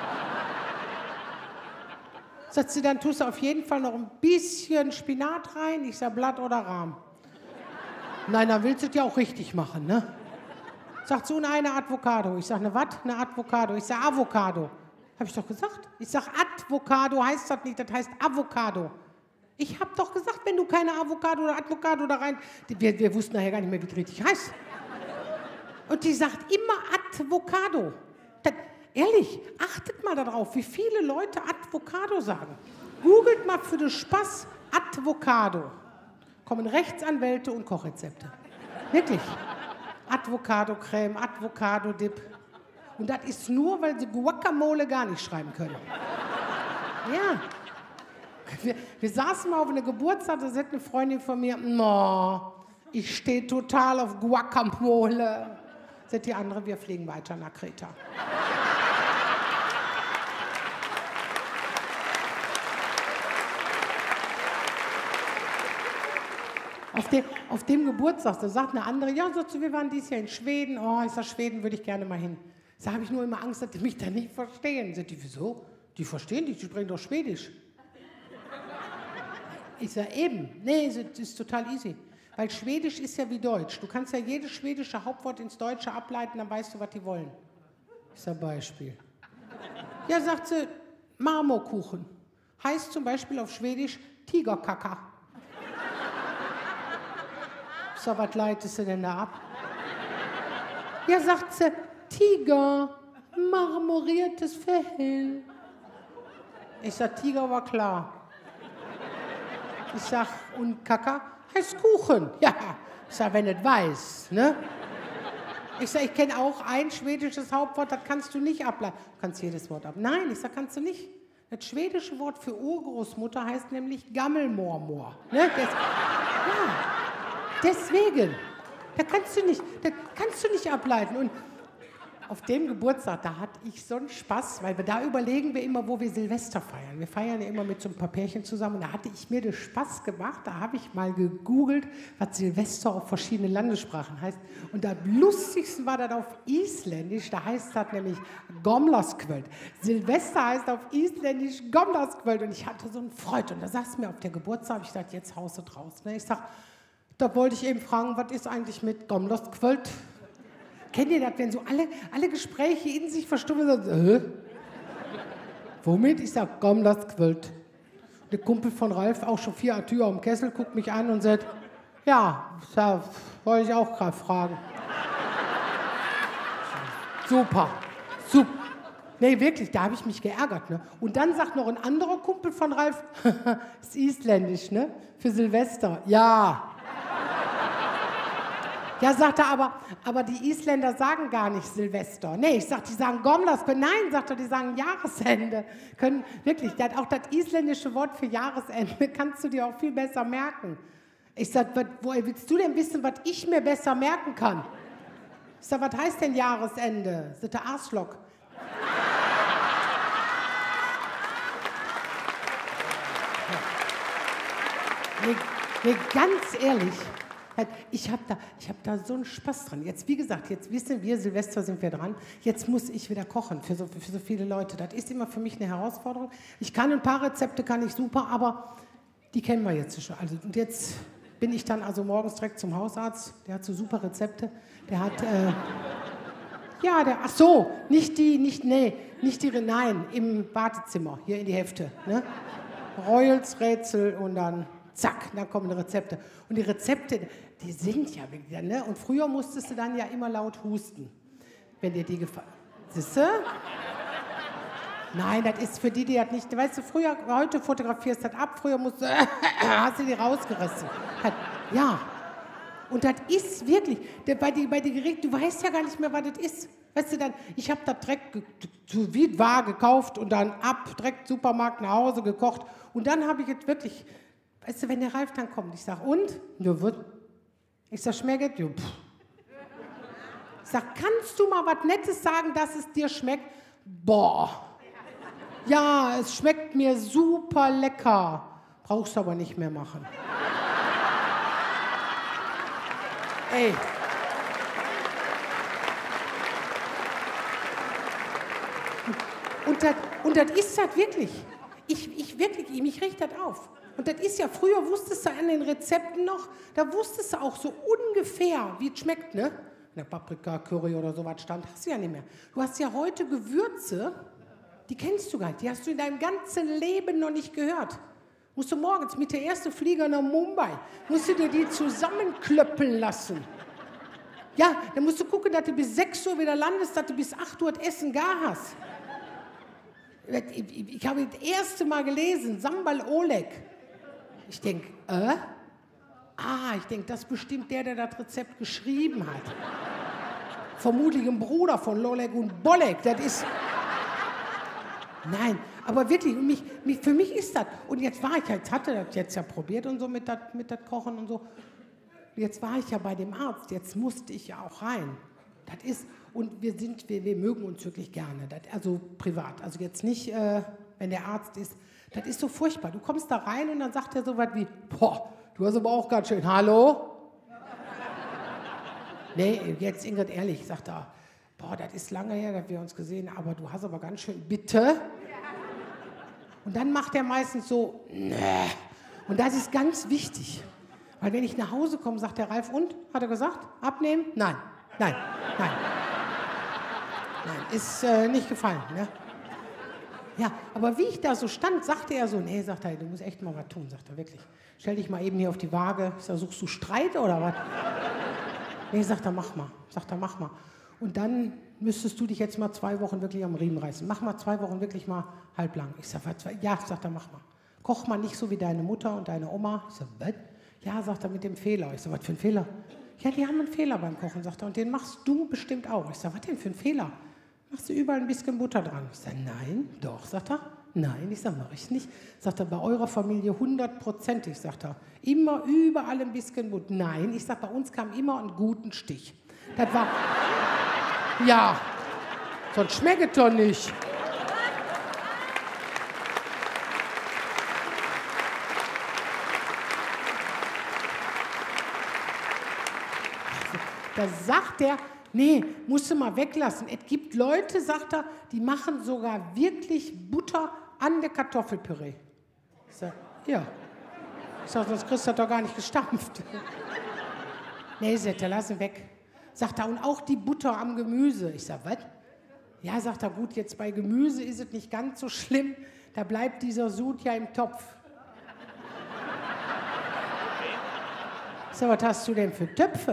Sagt sie, dann tust du auf jeden Fall noch ein bisschen Spinat rein. Ich sage, Blatt oder Rahm. Nein, dann willst du es ja auch richtig machen, ne? Sagt so eine Avocado. Ich sage, eine was? Eine Avocado. Ich sage, Avocado. Habe ich doch gesagt. Ich sage, Avocado heißt das nicht, das heißt Avocado. Ich habe doch gesagt, wenn du keine Avocado oder Avocado da rein... Wir, wir wussten nachher gar nicht mehr, wie es richtig heißt. Und die sagt immer Advocado. Das, ehrlich, achtet mal darauf, wie viele Leute Advocado sagen. Googelt mal für den Spaß Advocado. Kommen Rechtsanwälte und Kochrezepte. Wirklich. Advocado-Creme, Advocado-Dip. Und das ist nur, weil sie Guacamole gar nicht schreiben können. Ja. Wir, wir saßen mal auf einer Geburtstag, da sagt eine Freundin von mir, no, ich stehe total auf Guacamole. Sagt die andere, wir fliegen weiter nach Kreta. Auf, de, auf dem Geburtstag, da sagt eine andere, ja, sagt sie, wir waren dieses Jahr in Schweden. Oh, ich sag, Schweden würde ich gerne mal hin. Da habe ich nur immer Angst, dass die mich da nicht verstehen. Sagt die, wieso? Die verstehen dich, die sprechen doch Schwedisch. Ich sage, eben. Nee, das ist total easy. Weil Schwedisch ist ja wie Deutsch. Du kannst ja jedes schwedische Hauptwort ins Deutsche ableiten, dann weißt du, was die wollen. Ich sage, Beispiel. Ja, sagt sie, Marmorkuchen. Heißt zum Beispiel auf Schwedisch Tigerkaka. So, was leitest du denn da ab? Ja, sagt sie, Tiger, marmoriertes Fell. Ich sag, Tiger war klar. Ich sag, und Kaka heißt Kuchen. Ja, ich sag, wenn es weiß, ne? Ich sag, ich kenne auch ein schwedisches Hauptwort, das kannst du nicht ableiten. Du kannst jedes Wort ab. Nein, ich sag, kannst du nicht. Das schwedische Wort für Urgroßmutter heißt nämlich Gammelmormor. Ne? Das, ja, deswegen. Da kannst du nicht, das kannst du nicht ableiten. Und auf dem Geburtstag, da hatte ich so einen Spaß, weil wir da überlegen wir immer, wo wir Silvester feiern. Wir feiern ja immer mit so ein paar Pärchen zusammen. Und da hatte ich mir den Spaß gemacht, da habe ich mal gegoogelt, was Silvester auf verschiedenen Landessprachen heißt. Und am lustigsten war das auf Isländisch, da heißt das nämlich Gomlaskvöld. Silvester heißt auf Isländisch Gomlaskvöld. Und ich hatte so eine Freude. Und da saß mir auf der Geburtstag, habe ich gesagt, jetzt haust du draus. Ich sag, da wollte ich eben fragen, was ist eigentlich mit Gomlaskvöld? Kennt ihr das, wenn so alle, alle Gespräche in sich verstummen sind? Äh? Womit? Ich sag, komm, das quillt. Der Kumpel von Ralf, auch schon vier Tür am Kessel, guckt mich an und sagt, ja, da wollte ich auch gerade fragen. Super, super. Nee, wirklich, da habe ich mich geärgert. Ne? Und dann sagt noch ein anderer Kumpel von Ralf, ist isländisch, ne? Für Silvester. Ja. Ja, sagt er, aber, aber die Isländer sagen gar nicht Silvester. Nee, ich sag, die sagen Gomlas. Nein, sagt er, die sagen Jahresende. Können, wirklich, das, auch das isländische Wort für Jahresende kannst du dir auch viel besser merken. Ich sag, was, woher willst du denn wissen, was ich mir besser merken kann? Ich sag, was heißt denn Jahresende? Sagt der Arschloch. Nee, nee, ganz ehrlich. Ich habe da, ich hab da so einen Spaß dran. Jetzt, wie gesagt, jetzt wissen wir, Silvester sind wir dran. Jetzt muss ich wieder kochen für so, für so viele Leute. Das ist immer für mich eine Herausforderung. Ich kann ein paar Rezepte, kann ich super, aber die kennen wir jetzt schon. Also, und jetzt bin ich dann also morgens direkt zum Hausarzt. Der hat so super Rezepte. Der hat, äh, ja, der, ach so, nicht die, nicht, nee, nicht die, nein, im Wartezimmer, hier in die Hefte. Ne? Royals, Rätsel und dann... Zack, dann kommen die Rezepte. Und die Rezepte, die sind ja wieder, ne? Und früher musstest du dann ja immer laut husten, wenn dir die gefallen. Siehst du? Nein, das ist für die, die das nicht, weißt du, früher, heute fotografierst du das ab, früher musst du, hast du die rausgerissen. Ja. Und das ist wirklich, bei den bei die Gerichten, du weißt ja gar nicht mehr, was das ist. Weißt du dann, ich habe das direkt so wie war gekauft und dann ab, direkt Supermarkt nach Hause gekocht. Und dann habe ich jetzt wirklich... Weißt du, wenn der Ralf dann kommt, ich sag, und? Ja, wird. Ich sag, schmeckt? Ja, pff. Ich sag, kannst du mal was Nettes sagen, dass es dir schmeckt? Boah. Ja, es schmeckt mir super lecker. Brauchst du aber nicht mehr machen. Ey. Und das, und das ist das wirklich. Ich, ich wirklich, mich riecht das auf. Und das ist ja, früher wusstest du an den Rezepten noch, da wusstest du auch so ungefähr, wie es schmeckt, ne? Wenn der Paprika, Curry oder sowas stand, hast du ja nicht mehr. Du hast ja heute Gewürze, die kennst du gar nicht, die hast du in deinem ganzen Leben noch nicht gehört. Musst du morgens mit der ersten Flieger nach Mumbai, musst du dir die zusammenklöppeln lassen. Ja, dann musst du gucken, dass du bis sechs Uhr wieder landest, dass du bis acht Uhr das Essen gar hast. Ich, ich, ich habe das erste Mal gelesen, Sambal Oleg. Ich denke, äh? Ah, ich denke, das ist bestimmt der, der das Rezept geschrieben hat. Vermutlich ein Bruder von Lolek und Bolek. Das ist... Nein, aber wirklich, mich, mich, für mich ist das. Und jetzt war ich, jetzt hatte das jetzt ja probiert und so mit das mit das Kochen und so. Jetzt war ich ja bei dem Arzt, jetzt musste ich ja auch rein. Das ist, und wir sind, wir, wir mögen uns wirklich gerne, das, also privat. Also jetzt nicht, äh, wenn der Arzt ist, das ist so furchtbar. Du kommst da rein und dann sagt er so was wie, boah, du hast aber auch ganz schön, hallo? Nee, jetzt Ingrid, ehrlich, sagt er, boah, das ist lange her, dass wir uns gesehen haben, aber du hast aber ganz schön, bitte? Und dann macht er meistens so, nee. Und das ist ganz wichtig. Weil wenn ich nach Hause komme, sagt der Ralf, und? Hat er gesagt? Abnehmen? Nein, nein, nein. Nein, ist äh, nicht gefallen, ne? Ja, aber wie ich da so stand, sagte er so, nee, sagt er, du musst echt mal was tun, sagt er, wirklich. Stell dich mal eben hier auf die Waage. Ich sag, suchst du Streit oder was? Nee, sagt er, mach mal. Sagt er, mach mal. Und dann müsstest du dich jetzt mal zwei Wochen wirklich am Riemen reißen. Mach mal zwei Wochen wirklich mal halblang. Ich sag, was, ja, sagt er, mach mal. Koch mal nicht so wie deine Mutter und deine Oma. Ich sag, was? Ja, sagt er, mit dem Fehler. Ich sag, was für ein Fehler? Ja, die haben einen Fehler beim Kochen, sagt er, und den machst du bestimmt auch. Ich sag, was denn für ein Fehler? Machst du überall ein bisschen Butter dran? Ich sag, nein, doch, sagt er. Nein, ich sag, mach ich nicht. Sagt er, bei eurer Familie hundertprozentig, sagt er. Immer überall ein bisschen Butter. Nein, ich sag, bei uns kam immer einen guten Stich. Das war, ja, sonst schmeckt es doch nicht. Da sagt er, nee, musst du mal weglassen. Es gibt Leute, sagt er, die machen sogar wirklich Butter an der Kartoffelpüree. Ich sag, ja. Ich sag, sonst kriegst du das doch gar nicht gestampft. Nee, sagt er, lass ihn weg. Sagt er, und auch die Butter am Gemüse. Ich sag, was? Ja, sagt er, gut, jetzt bei Gemüse ist es nicht ganz so schlimm. Da bleibt dieser Sud ja im Topf. Ich sag, was hast du denn für Töpfe?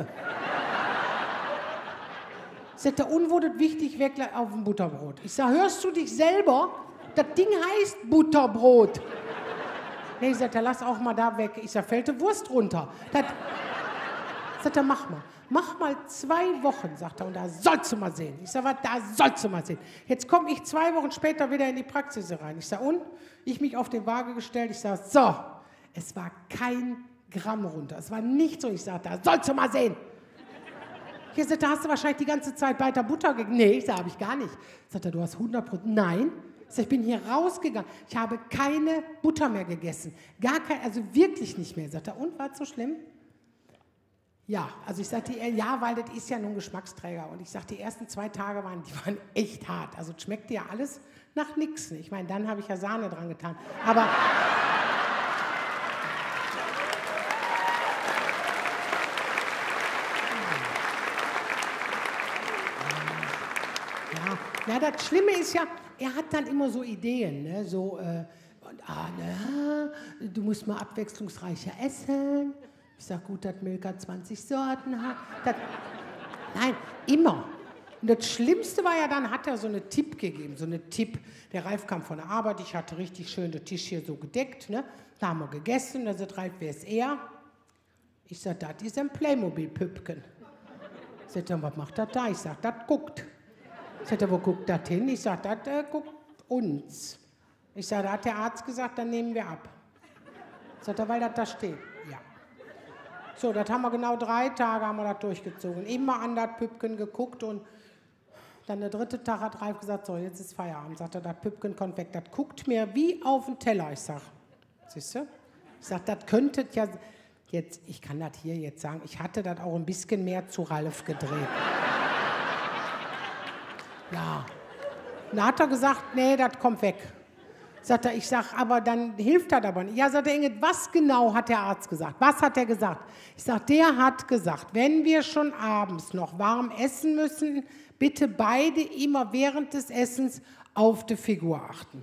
Sagt er, und wurde wichtig, weg auf dem Butterbrot. Ich sag, hörst du dich selber? Das Ding heißt Butterbrot. Nee, sagt er, lass auch mal da weg. Ich sag, fällt die Wurst runter. Das, sagt er, mach mal. Mach mal zwei Wochen, sagt er, und da sollst du mal sehen. Ich sag, was, da sollst du mal sehen. Jetzt komme ich zwei Wochen später wieder in die Praxis rein. Ich sag, und? Ich mich auf die Waage gestellt. Ich sag, so, es war kein Gramm runter. Es war nicht so. Ich sag, da sollst du mal sehen. Ich sag, da hast du wahrscheinlich die ganze Zeit weiter Butter gegessen. Nee, ich sag, habe ich gar nicht. Sagt er, du hast hundert Prozent. Nein. Ich sag, ich bin hier rausgegangen. Ich habe keine Butter mehr gegessen. Gar kein, also wirklich nicht mehr. Sagt er, und, war es so schlimm? Ja, also ich sagte, ja, weil das ist ja nun Geschmacksträger. Und ich sagte, die ersten zwei Tage waren, die waren echt hart. Also es schmeckte ja alles nach nichts. Ich meine, dann habe ich ja Sahne dran getan. Aber... Ja, das Schlimme ist ja, er hat dann immer so Ideen, ne? So, äh, und, ah, ne, du musst mal abwechslungsreicher essen. Ich sag, gut, dass Milka zwanzig Sorten hat. Das, nein, immer. Und das Schlimmste war ja, dann hat er so einen Tipp gegeben, so einen Tipp. Der Ralf kam von der Arbeit, ich hatte richtig schön den Tisch hier so gedeckt, ne? Da haben wir gegessen, da sagt Ralf, wer ist er? Ich sag, das ist ein Playmobil-Püppchen. Sagt er, was macht das da? Ich sag, das guckt. Sagt er, wo guckt das hin? Ich sag, das äh, guckt uns. Ich sag, da hat der Arzt gesagt, dann nehmen wir ab. Sagt er, weil das da steht. Ja. So, das haben wir genau drei Tage haben wir das durchgezogen. Immer an das Püppchen geguckt und dann der dritte Tag hat Ralf gesagt, so, jetzt ist Feierabend. Sagt er, das Püppchen kommt weg. Das guckt mir wie auf den Teller. Ich sag, siehst du? Ich sag, das könntet ja, jetzt, ich kann das hier jetzt sagen, ich hatte das auch ein bisschen mehr zu Ralf gedreht. Ja. Und da hat er gesagt, nee, das kommt weg. Sagt er, ich sag, aber dann hilft das aber nicht. Ja, sagt er, Ingrid, was genau hat der Arzt gesagt? Was hat er gesagt? Ich sag, der hat gesagt, wenn wir schon abends noch warm essen müssen, bitte beide immer während des Essens auf die Figur achten.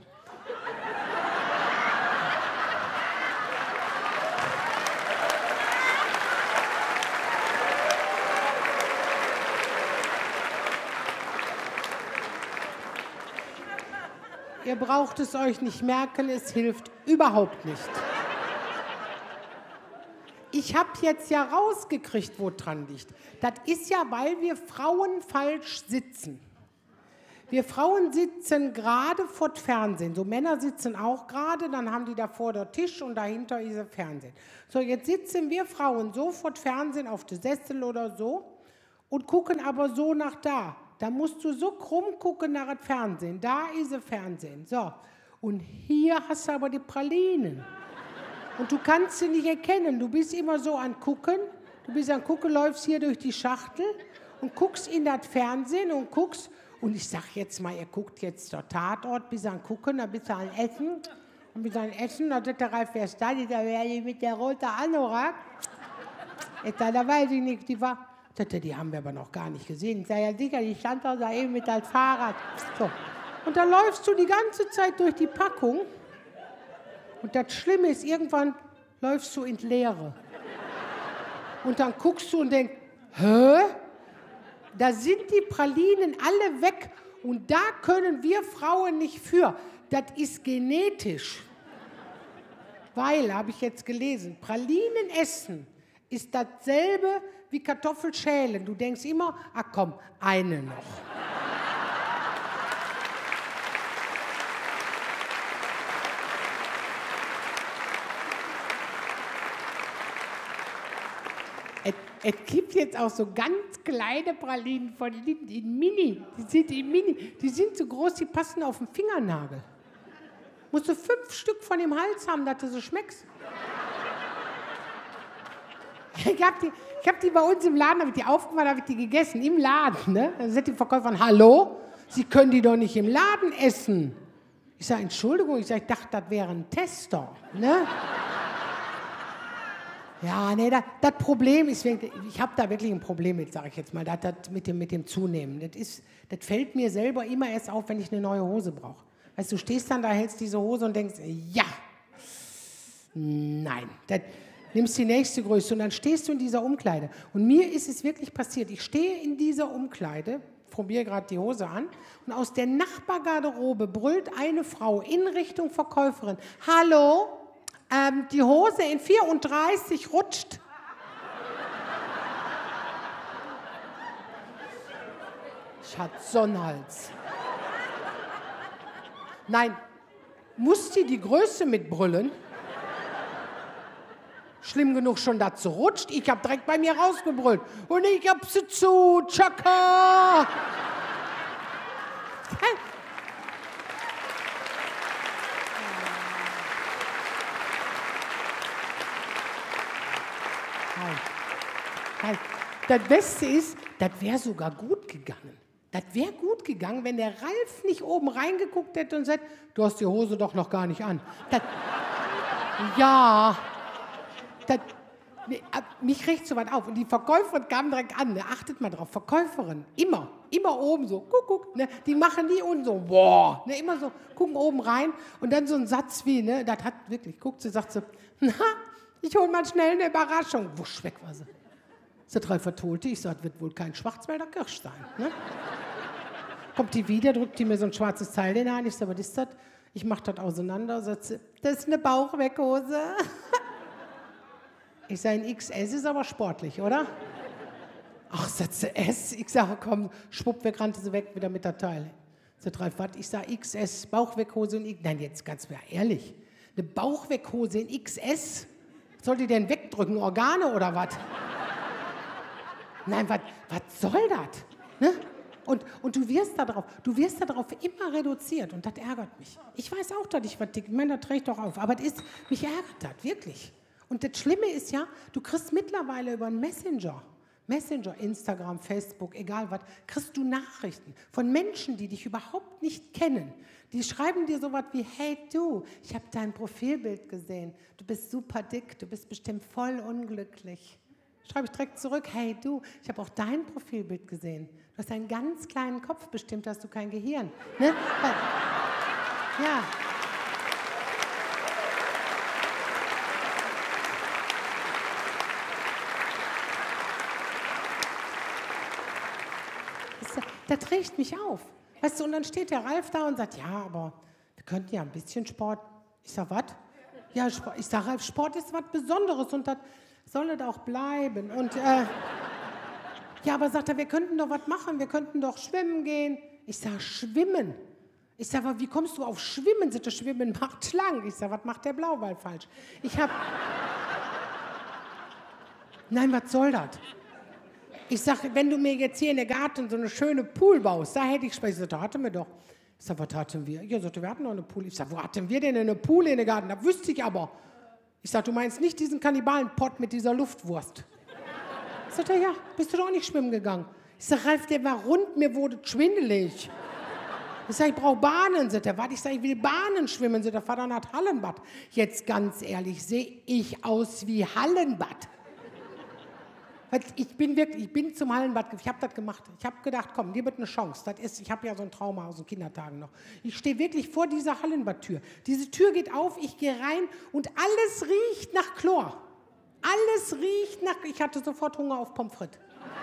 Ihr braucht es euch nicht merken, es hilft überhaupt nicht. Ich habe jetzt ja rausgekriegt, wo dran liegt. Das ist ja, weil wir Frauen falsch sitzen. Wir Frauen sitzen gerade vor dem Fernsehen. So Männer sitzen auch gerade, dann haben die davor der Tisch und dahinter ist der Fernsehen. So, jetzt sitzen wir Frauen so vor dem Fernsehen auf dem Sessel oder so und gucken aber so nach da. Da musst du so krumm gucken nach dem Fernsehen. Da ist der Fernsehen. So, und hier hast du aber die Pralinen. Und du kannst sie nicht erkennen. Du bist immer so an Gucken. Du bist an Gucken, läufst hier durch die Schachtel und guckst in das Fernsehen und guckst. Und ich sag jetzt mal, ihr guckt jetzt der Tatort, bis an Gucken, dann bist du an Essen. Und bis an Essen, dann sagt der Ralf, wer ist da? Da wäre die mit der roten Anorak. Da weiß ich nicht, die war. Die haben wir aber noch gar nicht gesehen. Ich sage, ja sicher, die stand da eben mit als Fahrrad. So. Und dann läufst du die ganze Zeit durch die Packung. Und das Schlimme ist, irgendwann läufst du ins Leere. Und dann guckst du und denkst, hä? Da sind die Pralinen alle weg. Und da können wir Frauen nicht für. Das ist genetisch. Weil, habe ich jetzt gelesen, Pralinen essen ist dasselbe wie Kartoffelschälen. Du denkst immer, ach komm, eine noch. Es, es gibt jetzt auch so ganz kleine Pralinen von Lindt in Mini. Die sind in Mini. Die sind so groß, die passen auf den Fingernagel. Musst du fünf Stück von dem Hals haben, dass du so schmeckst. Ich habe die, ich hab die bei uns im Laden, habe ich die aufgemacht, habe ich die gegessen, im Laden. Ne? Dann sagt die Verkäuferin, hallo, Sie können die doch nicht im Laden essen. Ich sage, Entschuldigung, ich, sag, ich dachte, das wäre ein Tester. Ne? Ja, nee, das, das Problem ist, ich habe da wirklich ein Problem mit, sage ich jetzt mal, das, das mit, dem, mit dem Zunehmen. Das, ist, das fällt mir selber immer erst auf, wenn ich eine neue Hose brauche. Weißt du, du stehst dann da, hältst diese Hose und denkst, ja, nein, das, nimmst die nächste Größe und dann stehst du in dieser Umkleide. Und mir ist es wirklich passiert, ich stehe in dieser Umkleide, probiere gerade die Hose an und aus der Nachbargarderobe brüllt eine Frau in Richtung Verkäuferin, hallo, ähm, die Hose in vierunddreißig rutscht. Ich hatte Sonnenhals. Nein, muss die die Größe mitbrüllen? Schlimm genug schon dazu rutscht. Ich habe direkt bei mir rausgebrüllt. Und ich hab sie zu. Tschakka! Das Beste ist, das wäre sogar gut gegangen. Das wäre gut gegangen, wenn der Ralf nicht oben reingeguckt hätte und sagt, du hast die Hose doch noch gar nicht an. Das, ja, das, mich regt so weit auf. Und die Verkäuferin kam direkt an, ne? Achtet mal drauf, Verkäuferin, immer, immer oben so, guck, guck, ne? Die machen die unten so, boah, ne? Immer so, gucken oben rein und dann so ein Satz wie, ne? Das hat wirklich, guckt sie, sagt sie, na, ich hole mal schnell eine Überraschung. Wusch, weg war sie. Sie drei vertolte, ich sage, das wird wohl kein Schwarzwälder Kirsch sein. Ne? Kommt die wieder, drückt die mir so ein schwarzes Teil in die Hand. Ich sage, was ist das? Ich mache das auseinander. Sagt sie, das ist eine Bauchweghose. Ich sage, ein X S ist aber sportlich, oder? Ach, sagt sie, S? Ich sage, komm, schwupp, weg, rannte sie weg, wieder mit der Teil. Sie drei, was? Ich sage, X S, Bauchweghose und X. Nein, jetzt ganz mal ehrlich. Eine Bauchweghose in X S? Soll die denn wegdrücken, Organe oder was? Nein, was soll das? Ne? Und, und du wirst darauf, du wirst darauf immer reduziert und das ärgert mich. Ich weiß auch, dass ich was dick, ich meine, das trägt doch auf, aber das ist, mich ärgert das, wirklich. Und das Schlimme ist ja, du kriegst mittlerweile über einen Messenger, Messenger, Instagram, Facebook, egal was, kriegst du Nachrichten von Menschen, die dich überhaupt nicht kennen. Die schreiben dir sowas wie, hey du, ich habe dein Profilbild gesehen, du bist super dick, du bist bestimmt voll unglücklich. Schreibe ich direkt zurück, hey du, ich habe auch dein Profilbild gesehen. Du hast einen ganz kleinen Kopf, bestimmt hast du kein Gehirn. Ne? Ja. Das, das regt mich auf. Weißt du, und dann steht der Ralf da und sagt, ja, aber wir wir könnten ja ein bisschen Sport. Ich sag, was? Ja, Sport. Ich sage, Sport ist was Besonderes und das soll es auch bleiben. Und äh, ja, aber sagt er, wir könnten doch was machen, wir könnten doch schwimmen gehen. Ich sage, schwimmen? Ich sage, aber wie kommst du auf Schwimmen? Sagt er, Schwimmen macht schlank. Ich sage, was macht der Blauwal falsch? Ich habe... Nein, was soll das? Ich sage, wenn du mir jetzt hier in der Garten so eine schöne Pool baust, da hätte ich Spaß. Ich sage, da hatten wir doch. Ich sage, was hatten wir? Ja, sagte, wir hatten noch eine Pool. Ich sage, wo hatten wir denn eine Pool in der Garten? Das wüsste ich aber. Ich sage, du meinst nicht diesen Kannibalenpott mit dieser Luftwurst? Sagt er, ja, bist du doch auch nicht schwimmen gegangen? Ich sage, Ralf, der war rund, mir wurde schwindelig. Ich sage, ich brauche Bahnen. Sagt er, warte, ich sage, ich will Bahnen schwimmen. Sagt er, fahr dann nach Hallenbad. Jetzt ganz ehrlich, sehe ich aus wie Hallenbad? Ich bin wirklich, ich bin zum Hallenbad, ich habe das gemacht. Ich habe gedacht, komm, dir wird eine Chance. Das ist, ich habe ja so ein Trauma aus den Kindertagen noch. Ich stehe wirklich vor dieser Hallenbadtür. Diese Tür geht auf, ich gehe rein und alles riecht nach Chlor. Alles riecht nach, ich hatte sofort Hunger auf Pommes frites.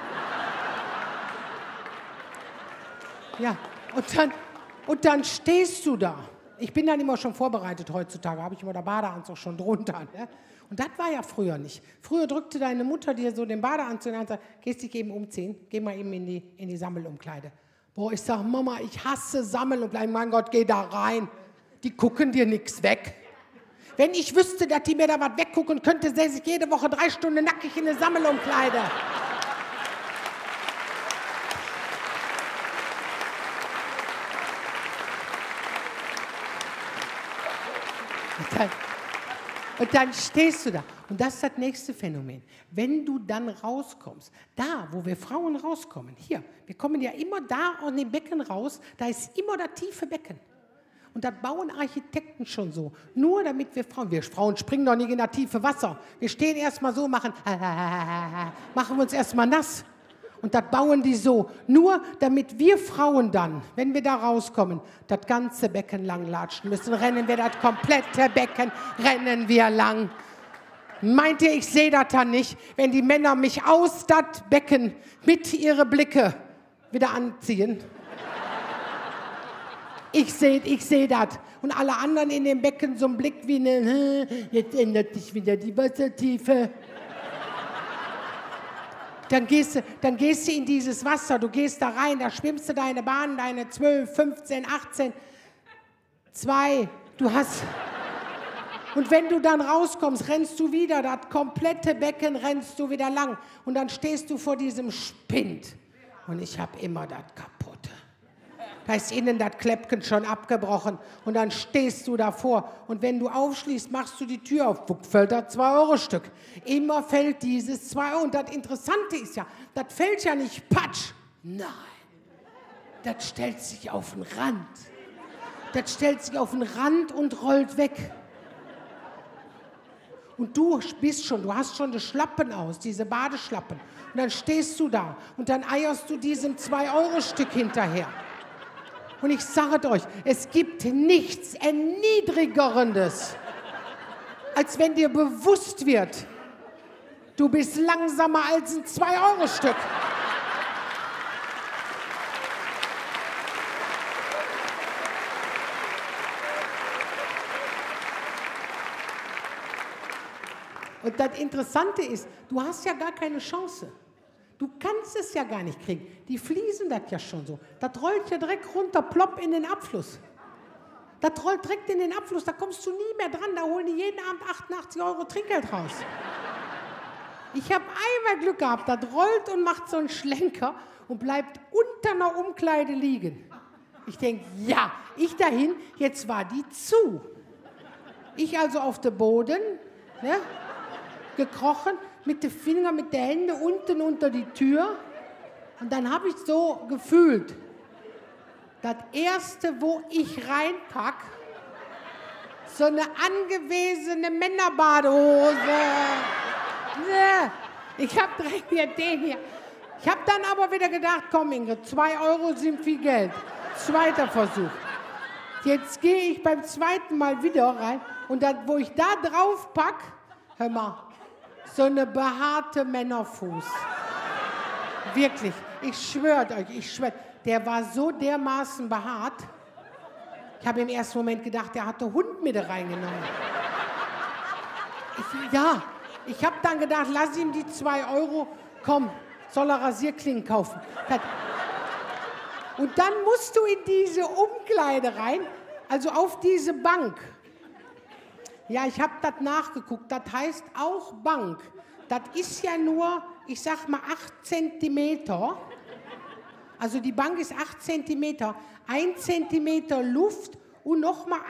Ja, und dann, und dann stehst du da. Ich bin dann immer schon vorbereitet heutzutage, habe ich immer der Badeanzug schon drunter. Ne? Und das war ja früher nicht. Früher drückte deine Mutter dir so den Badeanzug in die Hand und sagt, gehst dich eben umziehen, geh mal eben in die, in die Sammelumkleide. Boah, ich sag, Mama, ich hasse Sammelumkleiden, mein Gott, geh da rein. Die gucken dir nichts weg. Wenn ich wüsste, dass die mir da was weggucken, könnte, säße ich jede Woche drei Stunden nackig in eine Sammelumkleide. Und dann, und dann stehst du da. Und das ist das nächste Phänomen. Wenn du dann rauskommst, da, wo wir Frauen rauskommen, hier, wir kommen ja immer da aus dem Becken raus, da ist immer das tiefe Becken. Und das bauen Architekten schon so. Nur damit wir Frauen, wir Frauen springen doch nicht in das tiefe Wasser. Wir stehen erstmal so, machen, machen wir uns erstmal nass. Und das bauen die so. Nur damit wir Frauen dann, wenn wir da rauskommen, das ganze Becken lang latschen müssen. Rennen wir das komplette Becken, rennen wir lang. Meint ihr, ich sehe das dann nicht, wenn die Männer mich aus das Becken mit ihren Blicke wieder anziehen? Ich sehe ich seh das. Und alle anderen in dem Becken so einen Blick wie eine, jetzt ändert sich wieder die Wassertiefe. Dann gehst, du, dann gehst du in dieses Wasser, du gehst da rein, da schwimmst du deine Bahn, deine zwölf, fünfzehn, achtzehn, zwei, du hast... Und wenn du dann rauskommst, rennst du wieder, das komplette Becken rennst du wieder lang. Und dann stehst du vor diesem Spind. Und ich habe immer das Kaputte. Da ist innen das Kläppchen schon abgebrochen. Und dann stehst du davor. Und wenn du aufschließt, machst du die Tür auf. Wupp, fällt das zwei Euro Stück. Immer fällt dieses zwei Euro. Und das Interessante ist ja, das fällt ja nicht patsch. Nein. Das stellt sich auf den Rand. Das stellt sich auf den Rand und rollt weg. Und du bist schon, du hast schon die Schlappen aus, diese Badeschlappen. Und dann stehst du da und dann eierst du diesem zwei Euro Stück hinterher. Und ich sage euch, es gibt nichts Erniedrigerendes, als wenn dir bewusst wird, du bist langsamer als ein zwei Euro Stück. Und das Interessante ist, du hast ja gar keine Chance. Du kannst es ja gar nicht kriegen. Die fließen das ja schon so. Das rollt ja direkt runter, plopp in den Abfluss. Das rollt direkt in den Abfluss, da kommst du nie mehr dran. Da holen die jeden Abend achtundachtzig Euro Trinkgeld raus. Ich habe einmal Glück gehabt, das rollt und macht so einen Schlenker und bleibt unter einer Umkleide liegen. Ich denke, ja, ich dahin, jetzt war die zu. Ich also auf dem Boden, ne? Gekrochen, mit den Fingern, mit den Händen unten unter die Tür. Und dann habe ich so gefühlt, das Erste, wo ich reinpack, so eine angewesene Männerbadehose. Ich habe direkt hier den hier. Ich habe dann aber wieder gedacht, komm Ingrid, zwei Euro sind viel Geld. Zweiter Versuch. Jetzt gehe ich beim zweiten Mal wieder rein und dann, wo ich da drauf pack, hör mal, so eine behaarte Männerfuß. Wirklich, ich schwöre euch, ich schwöre, der war so dermaßen behaart, Ich habe im ersten Moment gedacht, der hat den Hund mit reingenommen. Ich, ja, ich habe dann gedacht, lass ihm die zwei Euro, komm, soll er Rasierklingen kaufen. Und dann musst du in diese Umkleide rein, also auf diese Bank. Ja, ich habe das nachgeguckt, das heißt auch Bank. Das ist ja nur, ich sag mal, acht Zentimeter. Also die Bank ist acht Zentimeter, ein Zentimeter Luft und noch mal